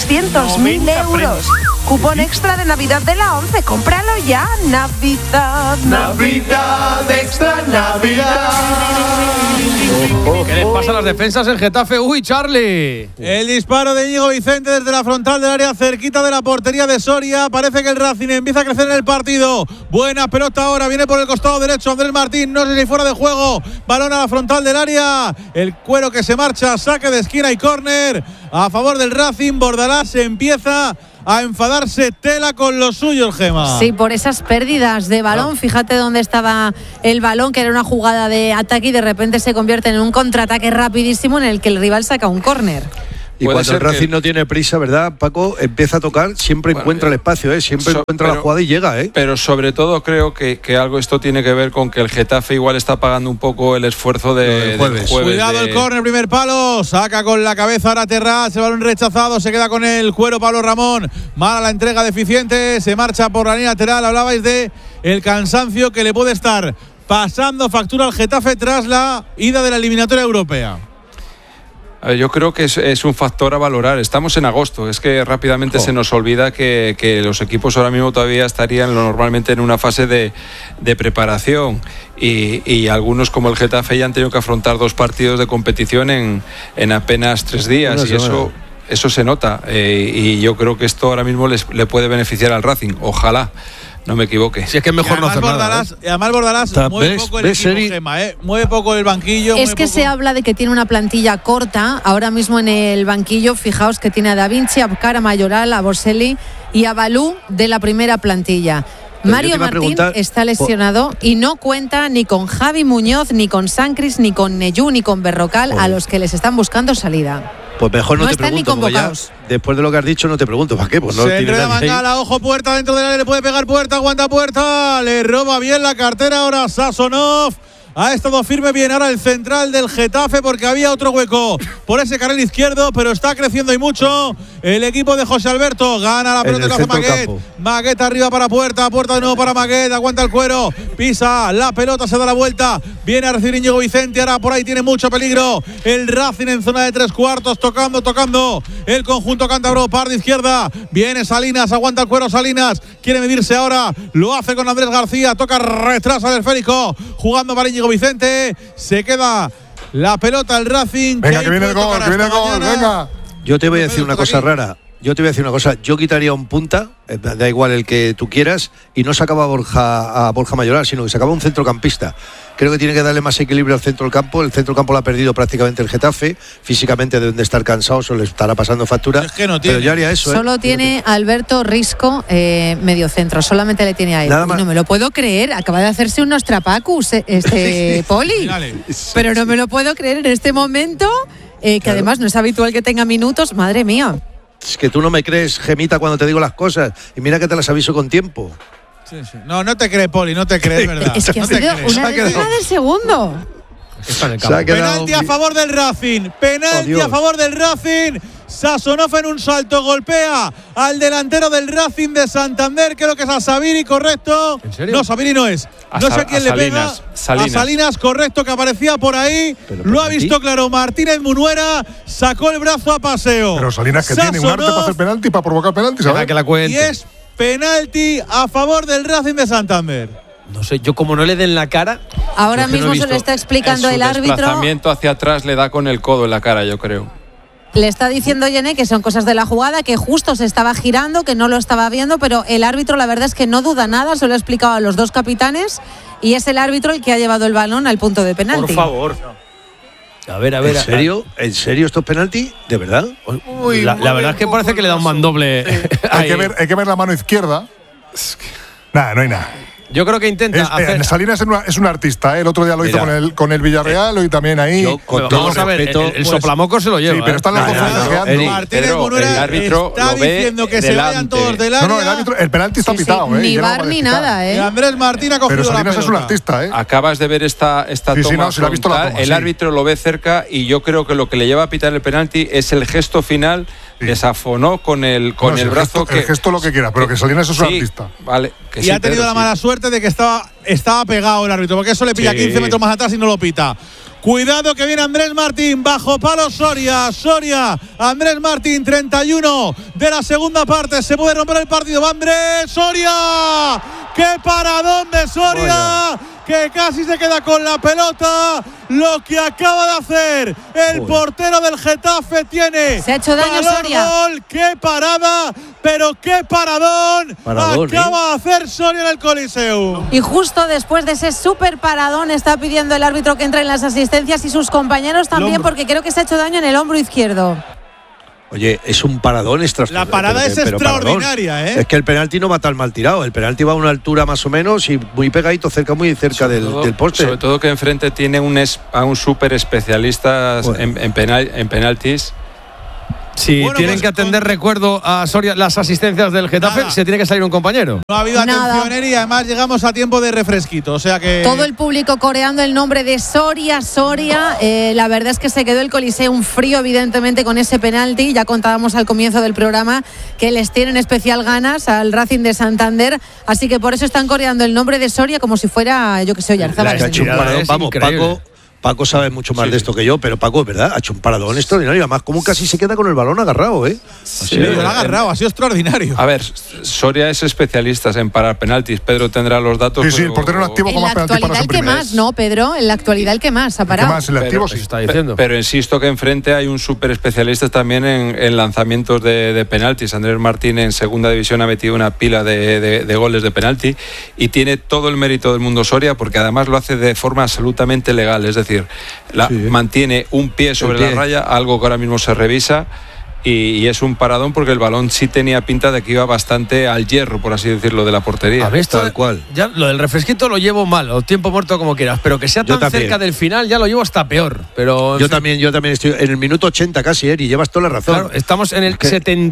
600.000 euros. Cupón extra de Navidad de la 11. Cómpralo ya. Navidad,
Navidad, extra Navidad. ¿Qué les pasa a las defensas en Getafe? Getafe. Uy, Charlie.
El disparo de Íñigo Vicente desde la frontal del área, cerquita de la portería de Soria. Parece que el Racing empieza a crecer en el partido. Buena pelota ahora, viene por el costado derecho Andrés Martín. No sé si fuera de juego. Balón a la frontal del área. El Cuero que se marcha, saque de esquina y córner a favor del Racing. Bordalás empieza a enfadarse tela con los suyos, Gema.
Sí, por esas pérdidas de balón. Fíjate dónde estaba el balón, que era una jugada de ataque y de repente se convierte en un contraataque rapidísimo en el que el rival saca un córner.
Y cuando el Racing no tiene prisa, ¿verdad, Paco? Empieza a tocar, siempre encuentra el espacio, siempre encuentra la jugada y llega, Pero
sobre todo creo que algo esto tiene que ver con que el Getafe igual está pagando un poco el esfuerzo del jueves.
Cuidado el córner, primer palo, saca con la cabeza ahora Terraz, el balón rechazado, se queda con el Cuero Pablo Ramón. Mala la entrega deficiente, se marcha por la línea lateral. Hablabais de el cansancio que le puede estar pasando factura al Getafe tras la ida de la eliminatoria europea.
Yo creo que es un factor a valorar. Estamos en agosto, es que rápidamente se nos olvida que los equipos ahora mismo todavía estarían normalmente en una fase de preparación y algunos como el Getafe ya han tenido que afrontar 2 partidos de competición en apenas 3 días y eso se nota y yo creo que esto ahora mismo le puede beneficiar al Racing, ojalá. No me equivoque.
Si es que es mejor no hacer nada.
Y además Bordalás mueve poco el equipo, Gema, mueve poco el banquillo.
Es que se habla de que tiene una plantilla corta. Ahora mismo en el banquillo, fijaos que tiene a Da Vinci, a Abkar, a Mayoral, a Boselli y a Balú de la primera plantilla. Mario Martín está lesionado y no cuenta ni con Javi Muñoz, ni con Sancris, ni con Neyú, ni con Berrocal, a los que les están buscando salida.
Pues mejor no te
están
pregunto,
ni convocados.
Después de lo que has dicho no te pregunto, ¿para qué? Pues no
se enreda Mangala, ojo Puerta dentro del área, le puede pegar Puerta, aguanta Puerta, le roba bien la cartera ahora Sasonov. Ha estado firme bien ahora el central del Getafe porque había otro hueco por ese carril izquierdo, pero está creciendo y mucho el equipo de José Alberto. Gana la pelota y lo hace Maguet. Maguet arriba para Puerta, Puerta de nuevo para Maguet, aguanta el Cuero, pisa la pelota, se da la vuelta, viene a recibir Íñigo Vicente, ahora por ahí tiene mucho peligro el Racing en zona de 3/4, tocando el conjunto cántabro, par de izquierda, viene Salinas, aguanta el Cuero Salinas, quiere medirse ahora, lo hace con Andrés García, toca retrasa del esférico, jugando para Íñigo Vicente, se queda la pelota al Racing.
Venga, que viene el gol, venga.
Yo te voy a decir una cosa rara. Yo quitaría un punta, da igual el que tú quieras, y no sacaba a Borja Mayoral, sino que sacaba un centrocampista. Creo que tiene que darle más equilibrio al centro del campo. El centro del campo lo ha perdido prácticamente el Getafe. Físicamente deben de estar cansados o le estará pasando factura.
Es que no tiene.
Pero yo haría eso.
Solo tiene Alberto Risco medio centro. Solamente le tiene a él. No me lo puedo creer. Acaba de hacerse un Nostrapacus Poli. Pero no me lo puedo creer en este momento. Que además no es habitual que tenga minutos. Madre mía.
Es que tú no me crees, Gemita, cuando te digo las cosas. Y mira que te las aviso con tiempo.
Sí. No te crees, Poli, no te crees, ¿verdad?
Es que ha sido una décima del segundo.
Penalti a favor del Racing. Penalti a favor del Racing. Sasonov en un salto golpea al delantero del Racing de Santander, creo que es a Sabiri, correcto.
¿En serio?
No, Sabiri no es. No sé a quién le pega. A Salinas, correcto, que aparecía por ahí. Lo ha visto claro Martínez Munuera, sacó el brazo a paseo.
Pero Salinas que tiene un arte para hacer penalti, para provocar penalti, ¿sabes?
Que la cuente.
Y es penalti a favor del Racing de Santander.
No sé, yo como no le den la cara.
Ahora mismo se lo está explicando el árbitro.
El desplazamiento hacia atrás le da con el codo en la cara, yo creo.
Le está diciendo Yené que son cosas de la jugada, que justo se estaba girando, que no lo estaba viendo, pero el árbitro la verdad es que no duda nada, se lo ha explicado a los dos capitanes y es el árbitro el que ha llevado el balón al punto de penalti.
Por favor. A ver.
¿En serio? ¿En serio esto es penalti? ¿De verdad?
Uy, la verdad es que parece que le da un mandoble.
Hay que ver la mano izquierda. Nada, no hay nada.
Yo creo que intenta hacer.
Salinas es un artista, El otro día lo hizo con el Villarreal y también ahí.
Vamos a ver, el soplamoco se lo lleva.
Sí, pero están los dos flanqueando.
Martínez Munuera está diciendo que se vayan todos del área.
No, el penalti está pitado,
Ni bar ni nada,
Andrés Martín ha cogido
pero
la pelota.
Salinas es un artista,
Acabas de ver esta toma frontal, el árbitro lo ve cerca y yo creo que lo que le lleva a pitar el penalti es el gesto final. Desafonó con el brazo.
El gesto lo que quiera, pero que Salinas es un artista.
Vale.
Y ha tenido la mala suerte de que estaba pegado el árbitro, porque eso le pilla 15 metros más atrás y no lo pita. Cuidado que viene Andrés Martín, bajo palo Soria, Andrés Martín, 31 de la segunda parte, se puede romper el partido, va Andrés Soria, ¡qué paradón de Soria! que casi se queda con la pelota. Lo que acaba de hacer el portero del Getafe tiene.
Se ha hecho daño Soria.
Gol, qué parada, pero qué paradón acaba de hacer Soria en el Coliseum.
Y justo después de ese súper paradón está pidiendo el árbitro que entre en las asistencias y sus compañeros también, porque creo que se ha hecho daño en el hombro izquierdo.
Oye, es un paradón extraordinario.
La parada es extraordinaria,
Es que el penalti no va tan mal tirado. El penalti va a una altura más o menos y muy pegadito, muy cerca del poste.
Sobre todo que enfrente tiene a un súper especialista en penaltis.
Si tienen que atender, recuerdo a Soria, las asistencias del Getafe, se tiene que salir un compañero.
No ha habido atención y además llegamos a tiempo de refresquito, o sea que…
Todo el público coreando el nombre de Soria. La verdad es que se quedó el Coliseum frío, evidentemente, con ese penalti. Ya contábamos al comienzo del programa que les tienen especial ganas al Racing de Santander, así que por eso están coreando el nombre de Soria como si fuera, yo que sé, Oyarzábal.
Vamos, Paco sabe mucho más de esto que yo, pero Paco, es verdad, ha hecho un paradón extraordinario. Además, como casi se queda con el balón agarrado, ¿eh?
Sí, lo ha agarrado, ha sido extraordinario.
A ver, Soria es especialista en parar penaltis. Pedro tendrá los datos.
Sí, el portero en activo como penaltis.
En la actualidad el que más, ¿no, Pedro? En la actualidad el que más ha parado.
El activo sí
está diciendo.
Pero insisto que enfrente hay un súper especialista también en lanzamientos de penaltis. Andrés Martín en segunda división ha metido una pila de goles de penalti y tiene todo el mérito del mundo Soria, porque además lo hace de forma absolutamente legal. Es decir, mantiene un pie sobre la raya, algo que ahora mismo se revisa, y es un paradón porque el balón sí tenía pinta de que iba bastante al hierro, por así decirlo, de la portería.
A ver, tal cual. Ya lo del refresquito lo llevo mal, o tiempo muerto como quieras, pero que sea tan cerca del final ya lo llevo hasta peor. Pero
yo también estoy en el minuto 80 casi, Eri, llevas toda la razón.
Claro, estamos en el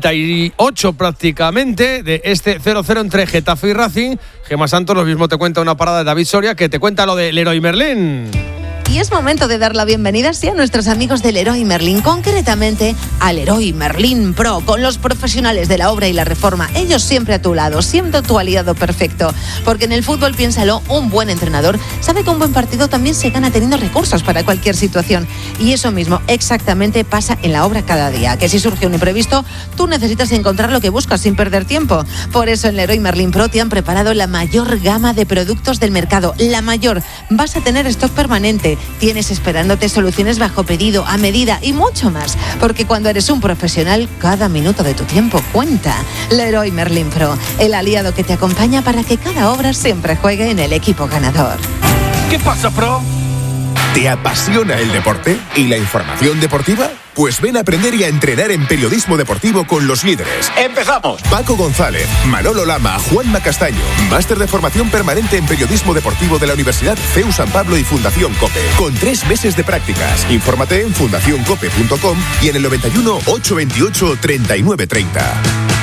78 prácticamente de este 0-0 entre Getafe y Racing. Gemma Santos lo mismo te cuenta una parada de David Soria que te cuenta lo del Leroy Merlin.
Y es momento de dar la bienvenida a nuestros amigos del Leroy Merlin, concretamente al Leroy Merlin Pro, con los profesionales de la obra y la reforma. Ellos siempre a tu lado, siendo tu aliado perfecto. Porque en el fútbol, piénsalo, un buen entrenador sabe que un buen partido también se gana teniendo recursos para cualquier situación. Y eso mismo exactamente pasa en la obra cada día. Que si surge un imprevisto, tú necesitas encontrar lo que buscas sin perder tiempo. Por eso en Leroy Merlin Pro te han preparado la mayor gama de productos del mercado. La mayor. Vas a tener stock permanente. Tienes esperándote soluciones bajo pedido, a medida y mucho más. Porque cuando eres un profesional, cada minuto de tu tiempo cuenta. Leroy Merlin Pro, el aliado que te acompaña para que cada obra siempre juegue en el equipo ganador.
¿Qué pasa, Pro? ¿Te apasiona el deporte y la información deportiva? Pues ven a aprender y a entrenar en periodismo deportivo con los líderes. ¡Empezamos! Paco González, Manolo Lama, Juanma Castaño. Máster de formación permanente en periodismo deportivo de la Universidad CEU San Pablo y Fundación COPE. Con 3 meses de prácticas. Infórmate en fundacioncope.com y en el 91 828 3930.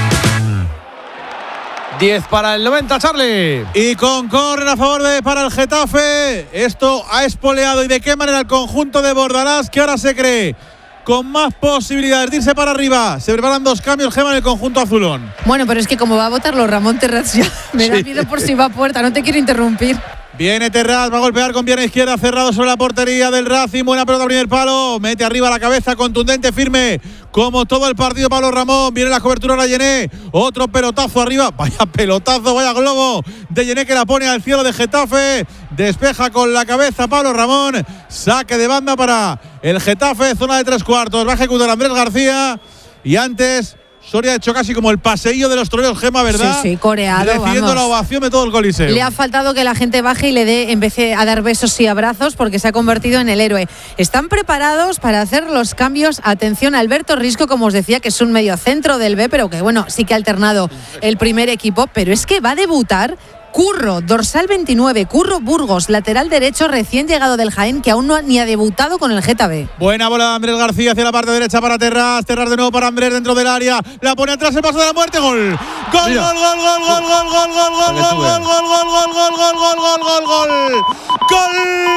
10 para el 90, Charlie.
Y con córner a favor para el Getafe. Esto ha espoleado, y de qué manera, el conjunto de Bordalás, que ahora se cree con más posibilidades de irse para arriba. Se preparan 2 cambios, Gemma, en el conjunto azulón.
Bueno, pero es que como va a votarlo Ramón Terrats, ya me da miedo por si va a puerta. No te quiero interrumpir.
Viene Terrats, va a golpear con pierna izquierda, cerrado sobre la portería del Racing. Buena pelota, primer palo. Mete arriba la cabeza, contundente, firme, como todo el partido, Pablo Ramón. Viene la cobertura de Yené. Otro pelotazo arriba. Vaya pelotazo, vaya globo de Yené, que la pone al cielo de Getafe. Despeja con la cabeza Pablo Ramón. Saque de banda para el Getafe, zona de 3/4. Va a ejecutar Andrés García. Y antes, Soria ha hecho casi como el paseillo de los toreros, Gemma, ¿verdad?
Sí, coreado.
Recibiendo la ovación de todo el Coliseo.
Le ha faltado que la gente baje y le dé, empiece a dar besos y abrazos, porque se ha convertido en el héroe. Están preparados para hacer los cambios. Atención, Alberto Risco, como os decía, que es un mediocentro del B, pero que bueno, sí que ha alternado el primer equipo, pero es que va a debutar Curro, dorsal 29, Curro Burgos, lateral derecho recién llegado del Jaén, que aún no ni ha debutado con el Getafe.
Buena bola de Andrés García hacia la parte derecha para Terrats. Terrats de nuevo para Andrés dentro del área. La pone atrás, el paso de la muerte. Gol. Gol, gol, gol, gol, gol, gol, gol, gol, gol, gol, gol, gol, gol, gol, gol, gol, gol, gol. Gol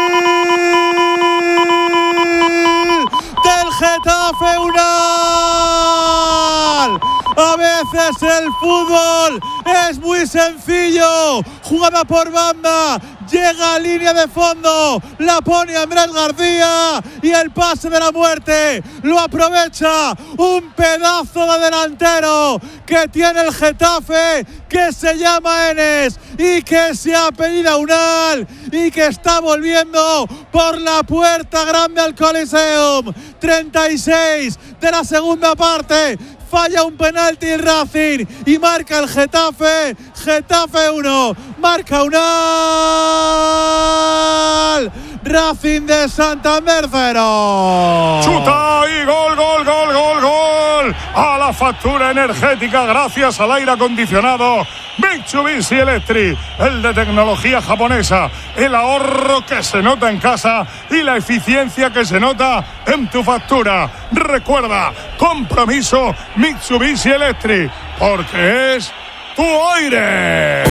del Getafe, Unal. A veces el fútbol es muy sencillo. Jugada por banda llega a línea de fondo, la pone Andrés García y el pase de la muerte lo aprovecha un pedazo de delantero que tiene el Getafe, que se llama Enes y que se ha pedido a Unal y que está volviendo por la puerta grande al Coliseum. 36 de la segunda parte. Falla un penalti el Racing y marca el Getafe. Getafe 1, marca Unal. Racing de Santander 0.
Chuta y gol, gol, gol, gol, gol. A la factura energética gracias al aire acondicionado Mitsubishi Electric, el de tecnología japonesa, el ahorro que se nota en casa y la eficiencia que se nota en tu factura. Recuerda, compromiso Mitsubishi Electric, porque es tu aire.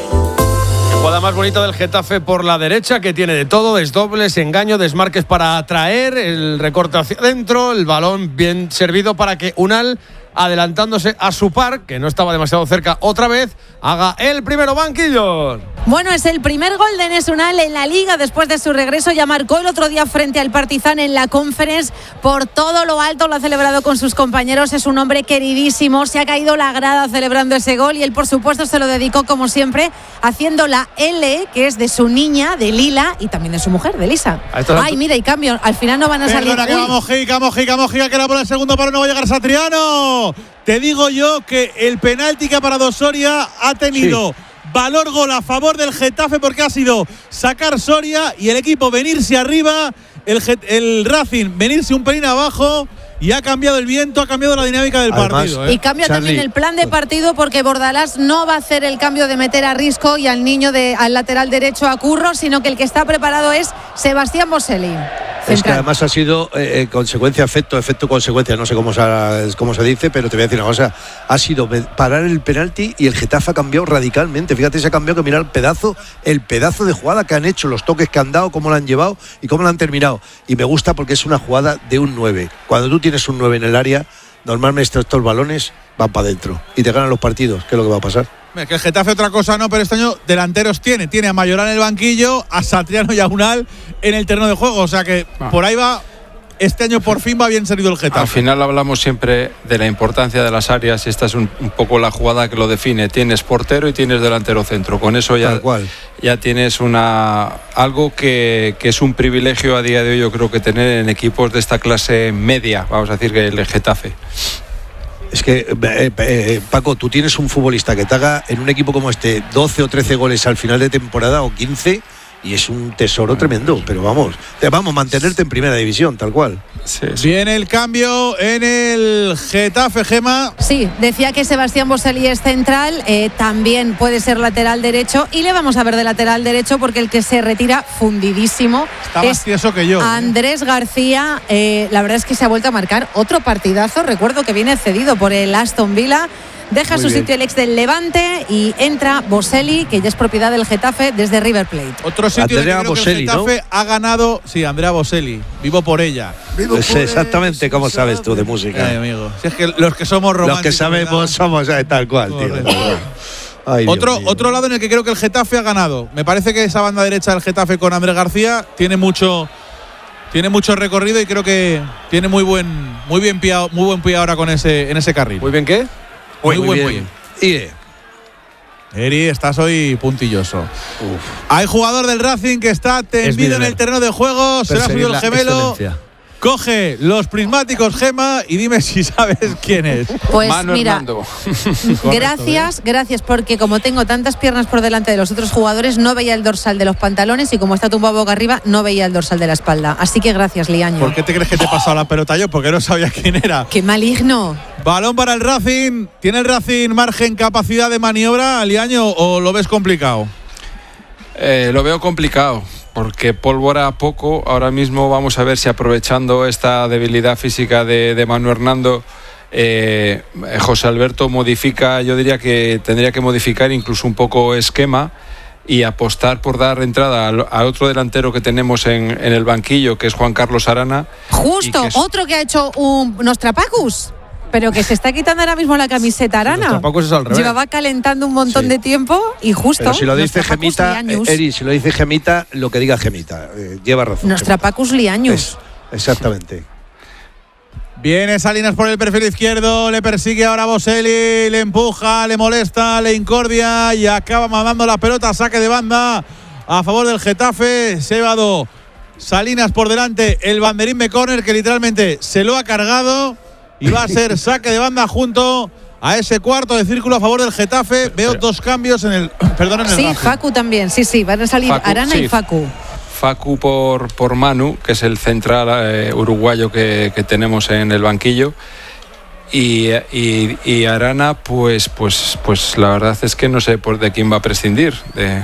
Jugada más bonita del Getafe por la derecha, que tiene de todo: desdobles, engaño, desmarques para atraer, el recorte hacia adentro, el balón bien servido para que Unal, adelantándose a su par, que no estaba demasiado cerca otra vez, haga el primero. Banquillos.
Bueno, es el primer gol de Enes Unal en la Liga después de su regreso. Ya marcó el otro día frente al Partizan en la Conference. Por todo lo alto lo ha celebrado con sus compañeros. Es un hombre queridísimo. Se ha caído la grada celebrando ese gol y él, por supuesto, se lo dedicó, como siempre, haciendo la L, que es de su niña, de Lila, y también de su mujer, de Lisa. Ay, mira, y cambio. Al final no van a salir.
Perdona, que va Mojica, que era por el segundo palo, no va a llegar Satriano. Te digo yo que el penalti que ha parado Soria ha tenido valor gol a favor del Getafe, porque ha sido sacar Soria y el equipo venirse arriba, el Racing venirse un pelín abajo, y ha cambiado el viento, ha cambiado la dinámica del partido.
Y cambia también el plan de partido, porque Bordalás no va a hacer el cambio de meter a Risco y al niño al lateral derecho a Curro, sino que el que está preparado es Sebastián Boselli.
Es que además ha sido consecuencia, efecto, consecuencia, no sé cómo se dice, pero te voy a decir una cosa: ha sido parar el penalti y el Getafe ha cambiado radicalmente. Fíjate, se ha cambiado, que mira el pedazo de jugada que han hecho, los toques que han dado, cómo la han llevado y cómo la han terminado. Y me gusta porque es una jugada de un 9. Cuando tú tienes un 9 en el área, normalmente estos balones van para adentro y te ganan los partidos. ¿Qué es lo que va a pasar?
Que el Getafe otra cosa no, pero este año delanteros tiene a Mayoral en el banquillo, a Satriano y a Unal en el terreno de juego, o sea que por ahí va. Este año por fin va bien servido el Getafe.
Al final hablamos siempre de la importancia de las áreas y esta es un poco la jugada que lo define. Tienes portero y tienes delantero centro. Con eso ya tienes algo que es un privilegio a día de hoy, yo creo, que tener en equipos de esta clase media, vamos a decir, que el Getafe.
Es que, Paco, tú tienes un futbolista que te haga en un equipo como este 12 o 13 goles al final de temporada, o 15, y es un tesoro tremendo. Pero vamos, mantenerte en primera división, tal cual.
Sí. Viene el cambio en el Getafe, Gema.
Sí, decía que Sebastián Boselli es central, también puede ser lateral derecho, y le vamos a ver de lateral derecho porque el que se retira fundidísimo
está más tieso que yo.
Andrés García. La verdad es que se ha vuelto a marcar otro partidazo. Recuerdo que viene cedido por el Aston Villa. Deja su sitio el ex del Levante y entra Boselli, que ya es propiedad del Getafe desde River Plate.
Otro sitio Andrea que Boselli, el Getafe, ¿no? Ha ganado, sí, Andrea Boselli. Vivo por ella.
Exactamente como sabes tú de música.
Amigo. Si es que los que somos románticos,
los que sabemos somos tal cual, tío. Ay,
otro lado en el que creo que el Getafe ha ganado. Me parece que esa banda derecha del Getafe con Andrés García tiene mucho recorrido y creo que tiene muy buen pie ahora en ese carril.
¿Muy bien qué?
Muy buen pie. Eri, estás hoy puntilloso. Hay jugador del Racing que está tendido en el terreno de juego. Se le ha subido el gemelo. Excelencia. Coge los prismáticos, Gema, y dime si sabes quién es.
Pues
Manu
mira,
Hernando.
gracias, porque como tengo tantas piernas por delante de los otros jugadores, no veía el dorsal de los pantalones, y como está tumbado boca arriba, no veía el dorsal de la espalda. Así que gracias, Liaño.
¿Por qué te crees que te he pasado la pelota yo? Porque no sabía quién era.
¡Qué maligno!
Balón para el Racing. ¿Tiene el Racing margen, capacidad de maniobra, Liaño, o lo ves complicado?
Lo veo complicado, porque pólvora poco. Ahora mismo vamos a ver si, aprovechando esta debilidad física de Manu Hernando, José Alberto modifica. Yo diría que tendría que modificar incluso un poco esquema y apostar por dar entrada a otro delantero que tenemos en el banquillo, que es Juan Carlos Arana.
Justo, otro que ha hecho unos trapacus. Pero que se está quitando ahora mismo la camiseta Arana.
Nuestra Paco es al revés.
Llevaba calentando un montón de tiempo y justo.
Pero si lo dice
nuestra Pacus
Gemita,
Liaños.
Eri, si lo dice Gemita, lo que diga Gemita. Lleva razón.
Nuestra Pacus Liaños.
Exactamente.
Viene Salinas por el perfil izquierdo, le persigue ahora Boselli, le empuja, le molesta, le incordia y acaba mandando la pelota, saque de banda a favor del Getafe. Se ha llevado Salinas por delante el banderín de córner que literalmente se lo ha cargado y va a ser saque de banda junto a ese cuarto de círculo a favor del Getafe. Veo dos cambios en el
Sí, Facu también, sí, van a salir
Facu,
Arana y Facu.
Facu por Manu, que es el central uruguayo que tenemos en el banquillo. Y Arana, pues la verdad es que no sé de quién va a prescindir.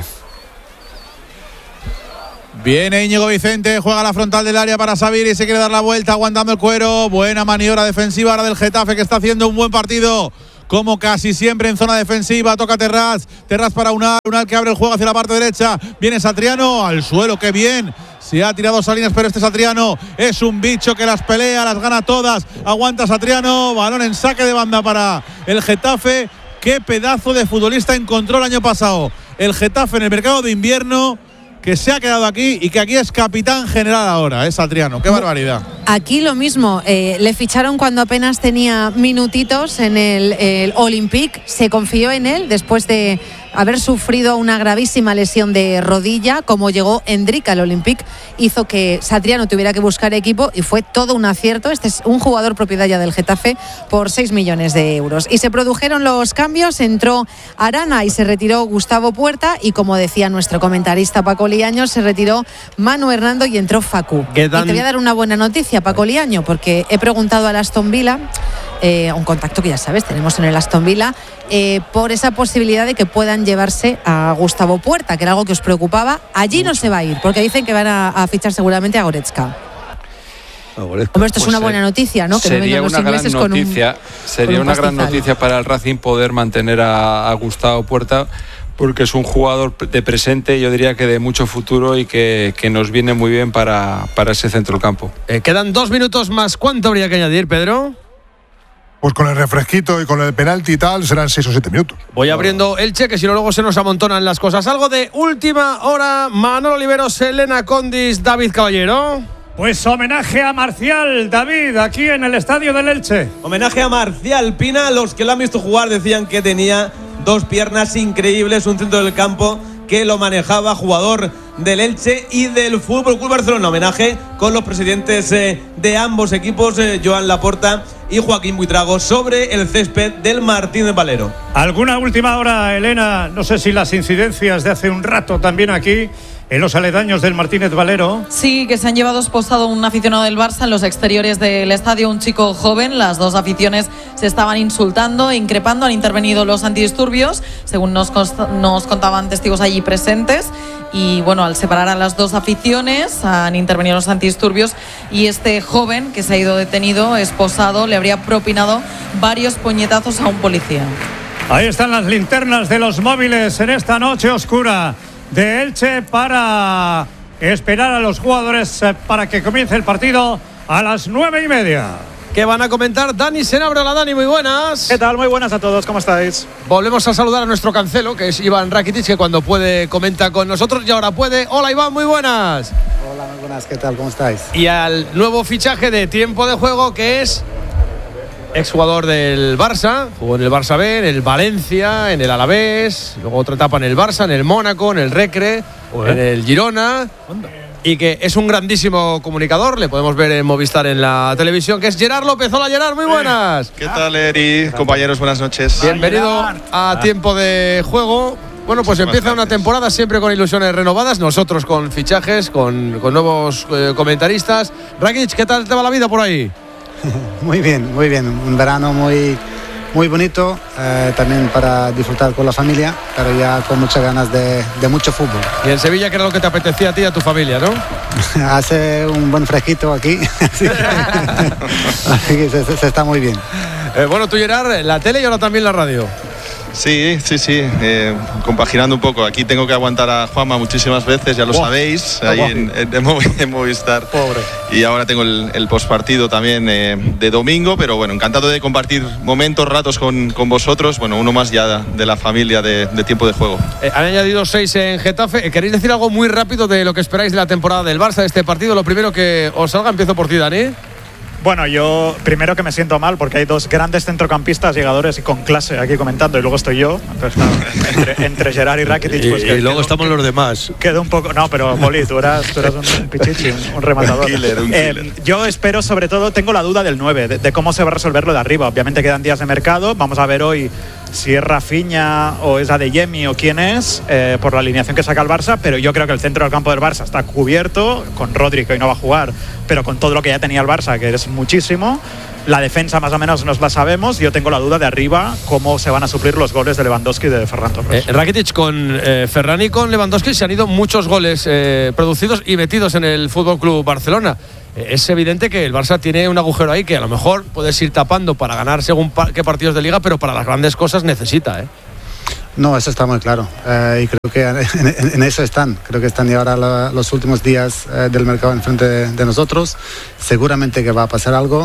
Viene Íñigo Vicente, juega la frontal del área para Sabiri, se quiere dar la vuelta aguantando el cuero. Buena maniobra defensiva ahora del Getafe, que está haciendo un buen partido, como casi siempre en zona defensiva. Toca Terraz para Unal que abre el juego hacia la parte derecha. Viene Satriano al suelo, qué bien. Se ha tirado Salinas, pero este Satriano es un bicho que las pelea, las gana todas. Aguanta Satriano, balón en saque de banda para el Getafe. Qué pedazo de futbolista encontró el año pasado el Getafe en el mercado de invierno, que se ha quedado aquí y que aquí es capitán general ahora, Satriano. ¡Qué barbaridad!
Aquí lo mismo, le ficharon cuando apenas tenía minutitos en el Olympique, se confió en él después de haber sufrido una gravísima lesión de rodilla. Como llegó Endrick al Olympique, hizo que Satriano tuviera que buscar equipo y fue todo un acierto. Este es un jugador propiedad ya del Getafe por 6 millones de euros. Y se produjeron los cambios, entró Arana y se retiró Gustavo Puerta, y como decía nuestro comentarista Paco Liaño, se retiró Manu Hernando y entró Facu. Y te voy a dar una buena noticia, Paco Liaño, porque he preguntado al Aston Villa, un contacto que ya sabes, tenemos en el Aston Villa, por esa posibilidad de que puedan llevarse a Gustavo Puerta, que era algo que os preocupaba. Allí no se va a ir, porque dicen que van a fichar seguramente a Goretzka. Hombre, esto es una buena noticia, ¿no? Que
sería
no
una gran noticia, sería una gran noticia para el Racing poder mantener a Gustavo Puerta, porque es un jugador de presente, yo diría que de mucho futuro, y que nos viene muy bien para ese centro del campo.
Quedan 2 minutos más. ¿Cuánto habría que añadir, Pedro?
Pues con el refresquito y con el penalti y tal, serán 6 o 7 minutos.
Voy abriendo el cheque, si no luego se nos amontonan las cosas. Algo de última hora. Manolo Oliveros, Elena Condis, David Caballero.
Pues homenaje a Marcial, David, aquí en el estadio del Elche.
Homenaje a Marcial Pina. Los que lo han visto jugar decían que tenía 2 piernas increíbles, un centro del campo que lo manejaba, jugador del Elche y del Fútbol Club Barcelona. Homenaje con los presidentes de ambos equipos, Joan Laporta y Joaquín Buitrago, sobre el césped del Martínez Valero.
¿Alguna última hora, Elena? No sé si las incidencias de hace un rato también aquí, en los aledaños del Martínez Valero.
Sí, que se han llevado esposado un aficionado del Barça en los exteriores del estadio, un chico joven. Las dos aficiones se estaban insultando e increpando. Han intervenido los antidisturbios, según nos contaban testigos allí presentes. Y bueno, al separar a las dos aficiones, han intervenido los antidisturbios, y este joven que se ha ido detenido, esposado, le habría propinado varios puñetazos a un policía.
Ahí están las linternas de los móviles en esta noche oscura de Elche para esperar a los jugadores para que comience el partido a las 9:30.
¿Qué van a comentar? Dani Senabra. Hola, Dani, muy buenas.
¿Qué tal? Muy buenas a todos, ¿cómo estáis?
Volvemos a saludar a nuestro cancelo, que es Iván Rakitic, que cuando puede comenta con nosotros y ahora puede. Hola, Iván, muy buenas.
Hola, muy buenas, ¿qué tal? ¿Cómo estáis?
Y al nuevo fichaje de tiempo de juego, que es exjugador del Barça, jugó en el Barça B, en el Valencia, en el Alavés, luego otra etapa en el Barça, en el Mónaco, en el Recre, en el Girona. Y que es un grandísimo comunicador, le podemos ver en Movistar en la televisión, que es Gerard López. Hola, Gerard, muy buenas.
¿Qué tal, Eri? Compañeros, buenas noches.
Bienvenido a Tiempo de Juego. Bueno, pues empieza una temporada siempre con ilusiones renovadas, nosotros con fichajes, con nuevos comentaristas. Rakitic, ¿qué tal te va la vida por ahí?
Muy bien, un verano muy bonito, también para disfrutar con la familia, pero ya con muchas ganas de mucho fútbol.
Y en Sevilla, ¿qué era lo que te apetecía a ti y a tu familia, no?
Hace un buen fresquito aquí, así que se está muy bien.
Bueno, tú, Gerard, la tele y ahora también la radio.
Sí, compaginando un poco. Aquí tengo que aguantar a Juanma muchísimas veces, ya lo sabéis, ahí en Movistar.
Pobre.
Y ahora tengo el postpartido también de domingo, pero bueno, encantado de compartir momentos, ratos con vosotros. Bueno, uno más ya de la familia de tiempo de juego.
Han añadido 6 en Getafe. ¿Queréis decir algo muy rápido de lo que esperáis de la temporada del Barça, de este partido? Lo primero que os salga, empiezo por ti, Dani.
Bueno, yo primero que me siento mal porque hay 2 grandes centrocampistas llegadores y con clase aquí comentando, y luego estoy yo. Entonces, claro, entre Gerard y Rakitic, pues
y luego estamos los demás.
Quedó un poco. No, pero Poli, tú eras un pichichi, un rematador.
Un killer.
Yo espero, sobre todo, tengo la duda del 9, de cómo se va a resolver lo de arriba. Obviamente quedan días de mercado. Vamos a ver hoy si es Rafinha o es Adeyemi o quién es, por la alineación que saca el Barça, pero yo creo que el centro del campo del Barça está cubierto, con Rodri, que hoy no va a jugar, pero con todo lo que ya tenía el Barça, que es muchísimo. La defensa más o menos nos la sabemos. Yo tengo la duda de arriba, cómo se van a suplir los goles de Lewandowski y de Ferran Torres.
Rakitic con Ferran y con Lewandowski se han ido muchos goles producidos y metidos en el FC Barcelona. Es evidente que el Barça tiene un agujero ahí que a lo mejor puedes ir tapando para ganar según qué partidos de liga, pero para las grandes cosas necesita,
No, eso está muy claro. Y creo que en eso están. Creo que están ya ahora los últimos días del mercado enfrente de nosotros. Seguramente que va a pasar algo.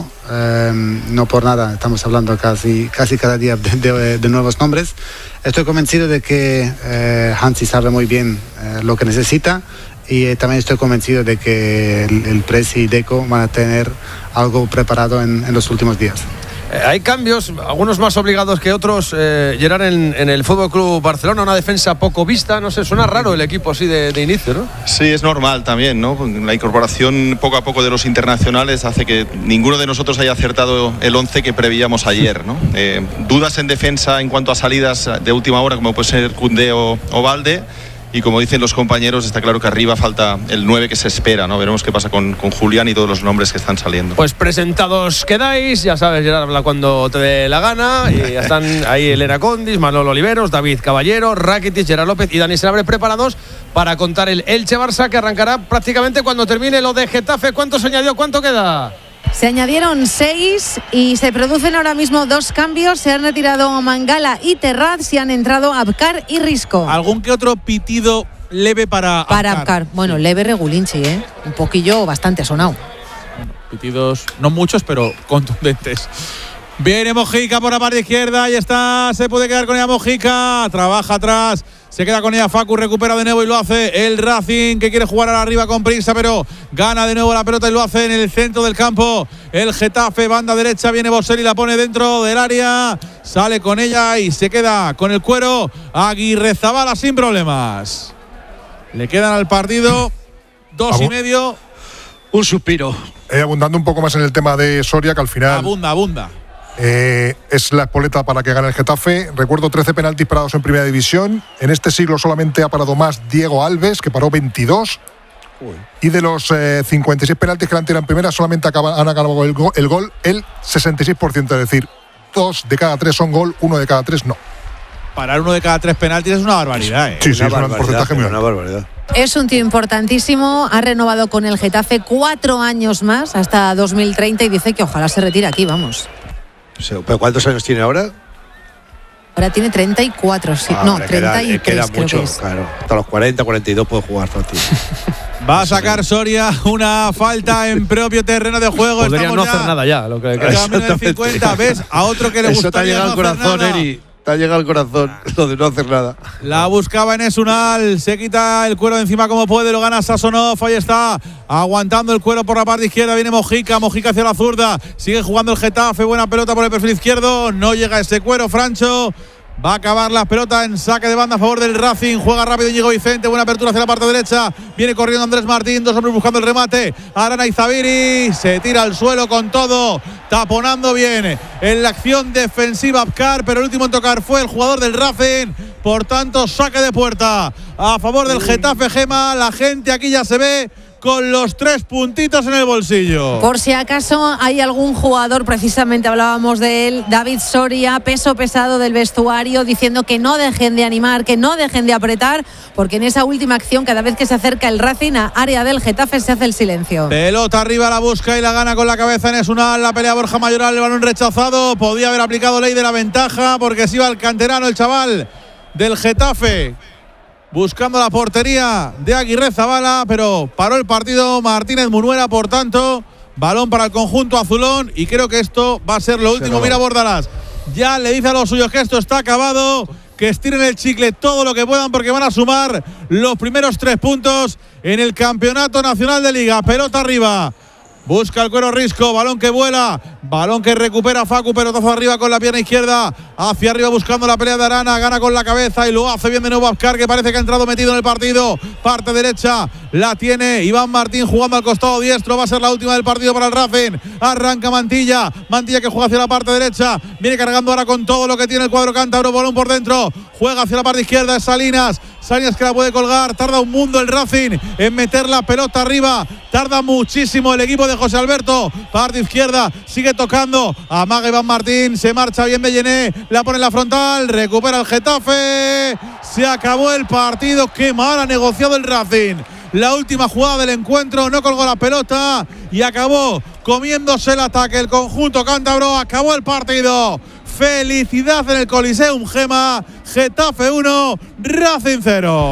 No por nada. Estamos hablando casi cada día de nuevos nombres. Estoy convencido de que Hansi sabe muy bien lo que necesita. Y también estoy convencido de que el Presi y Deco van a tener algo preparado en los últimos días.
Hay cambios, algunos más obligados que otros, Gerard, en el FC Barcelona, una defensa poco vista, no sé, suena raro el equipo así de inicio, ¿no?
Sí, es normal también, ¿no? La incorporación poco a poco de los internacionales hace que ninguno de nosotros haya acertado el 11 que preveíamos ayer, ¿no? Dudas en defensa en cuanto a salidas de última hora, como puede ser Koundé o Balde. Y como dicen los compañeros, está claro que arriba falta el 9 que se espera, ¿no? Veremos qué pasa con Julián y todos los nombres que están saliendo.
Pues presentados quedáis, ya sabes, Gerard habla cuando te dé la gana. Y ya están ahí Elena Condis, Manolo Oliveros, David Caballero, Rakitic, Gerard López y Dani Senabre preparados para contar el Elche-Barça, que arrancará prácticamente cuando termine lo de Getafe. ¿Cuánto se añadió? ¿Cuánto queda?
Se añadieron 6 y se producen ahora mismo 2 cambios. Se han retirado Mangala y Terraz y han entrado Abkar y Risco.
¿Algún que otro pitido leve para
Abkar? Bueno, leve regulinchi, un poquillo bastante sonado.
Pitidos no muchos, pero contundentes. Viene Mojica por la parte izquierda, ahí está, se puede quedar con ella Mojica, trabaja atrás, se queda con ella Facu, recupera de nuevo y lo hace el Racing, que quiere jugar a la arriba con prisa, pero gana de nuevo la pelota y lo hace en el centro del campo. El Getafe, banda derecha, viene Boselli, la pone dentro del área, sale con ella y se queda con el cuero Aguirrezabala sin problemas. Le quedan al partido 2,5.
Un suspiro.
Abundando un poco más en el tema de Soria, que al final
abunda.
Es la espoleta para que gane el Getafe. Recuerdo 13 penaltis parados en primera división. En este siglo solamente ha parado más Diego Alves, que paró 22. Y de los 56 penaltis que le han tirado en primera, solamente han acabado el gol el 66%. Es decir, 2 de cada 3 son gol, 1 de cada 3 no.
Parar 1 de cada 3 penaltis es una barbaridad.
Sí, es un porcentaje muy alto.
Una barbaridad.
Es un tío importantísimo, ha renovado con el Getafe 4 años más, hasta 2030, y dice que ojalá se retire aquí, vamos.
¿Pero cuántos años tiene ahora?
Ahora tiene 34, sí. No, 33
queda
creo
mucho,
que es.
claro. Hasta los 40, 42 puede jugar fácil.
Va a sacar Soria una falta en propio terreno de juego.
Podría no hacer nada ya, lo que queda.
50, ¿ves? A otro que le gustaría.
Eso te ha llegado al corazón, Eri. Te ha llegado al corazón lo de no hacer nada.
La buscaba en Esunal, se quita el cuero de encima como puede, lo gana Sasonov, ahí está, aguantando el cuero por la parte izquierda, viene Mojica hacia la zurda, sigue jugando el Getafe, buena pelota por el perfil izquierdo, no llega ese cuero, Francho. Va a acabar la pelota en saque de banda a favor del Racing. Juega rápido Íñigo Vicente. Buena apertura hacia la parte derecha. Viene corriendo Andrés Martín. 2 hombres buscando el remate. Arana Izabiri. Se tira al suelo con todo. Taponando bien en la acción defensiva Abkar. Pero el último en tocar fue el jugador del Racing. Por tanto, saque de puerta a favor del Getafe, Gema. La gente aquí ya se ve con los 3 puntitos en el bolsillo.
Por si acaso hay algún jugador, precisamente hablábamos de él, David Soria, peso pesado del vestuario, diciendo que no dejen de animar, que no dejen de apretar, porque en esa última acción, cada vez que se acerca el Racing a área del Getafe, se hace el silencio.
Pelota arriba, la busca y la gana con la cabeza en Esunal. La pelea Borja Mayoral, el balón rechazado. Podía haber aplicado ley de la ventaja porque se iba el canterano, el chaval del Getafe, buscando la portería de Aguirre Zabala, pero paró el partido Martínez Munuera. Por tanto, balón para el conjunto azulón y creo que esto va a ser lo último. Mira Bordalás, ya le dice a los suyos que esto está acabado, que estiren el chicle todo lo que puedan porque van a sumar los primeros 3 puntos en el Campeonato Nacional de Liga. Pelota arriba, busca el Cuero Risco, balón que vuela, balón que recupera Facu, pelotazo arriba con la pierna izquierda, hacia arriba buscando la pelea de Arana, gana con la cabeza y lo hace bien de nuevo Abkar, que parece que ha entrado metido en el partido. Parte derecha la tiene Iván Martín jugando al costado diestro, va a ser la última del partido para el Racing. Arranca Mantilla, Mantilla que juega hacia la parte derecha, viene cargando ahora con todo lo que tiene el cuadro cántabro, balón por dentro, juega hacia la parte izquierda, es Salinas que la puede colgar, tarda un mundo el Racing en meter la pelota arriba, tarda muchísimo el equipo de José Alberto. Parte izquierda, sigue tocando, amaga Iván Martín, se marcha bien Bellené, la pone en la frontal, recupera el Getafe, se acabó el partido. Qué mal ha negociado el Racing. La última jugada del encuentro, no colgó la pelota y acabó comiéndose el ataque el conjunto cántabro. Acabó el partido. Felicidad en el Coliseum, Gema. Getafe 1, Racing 0.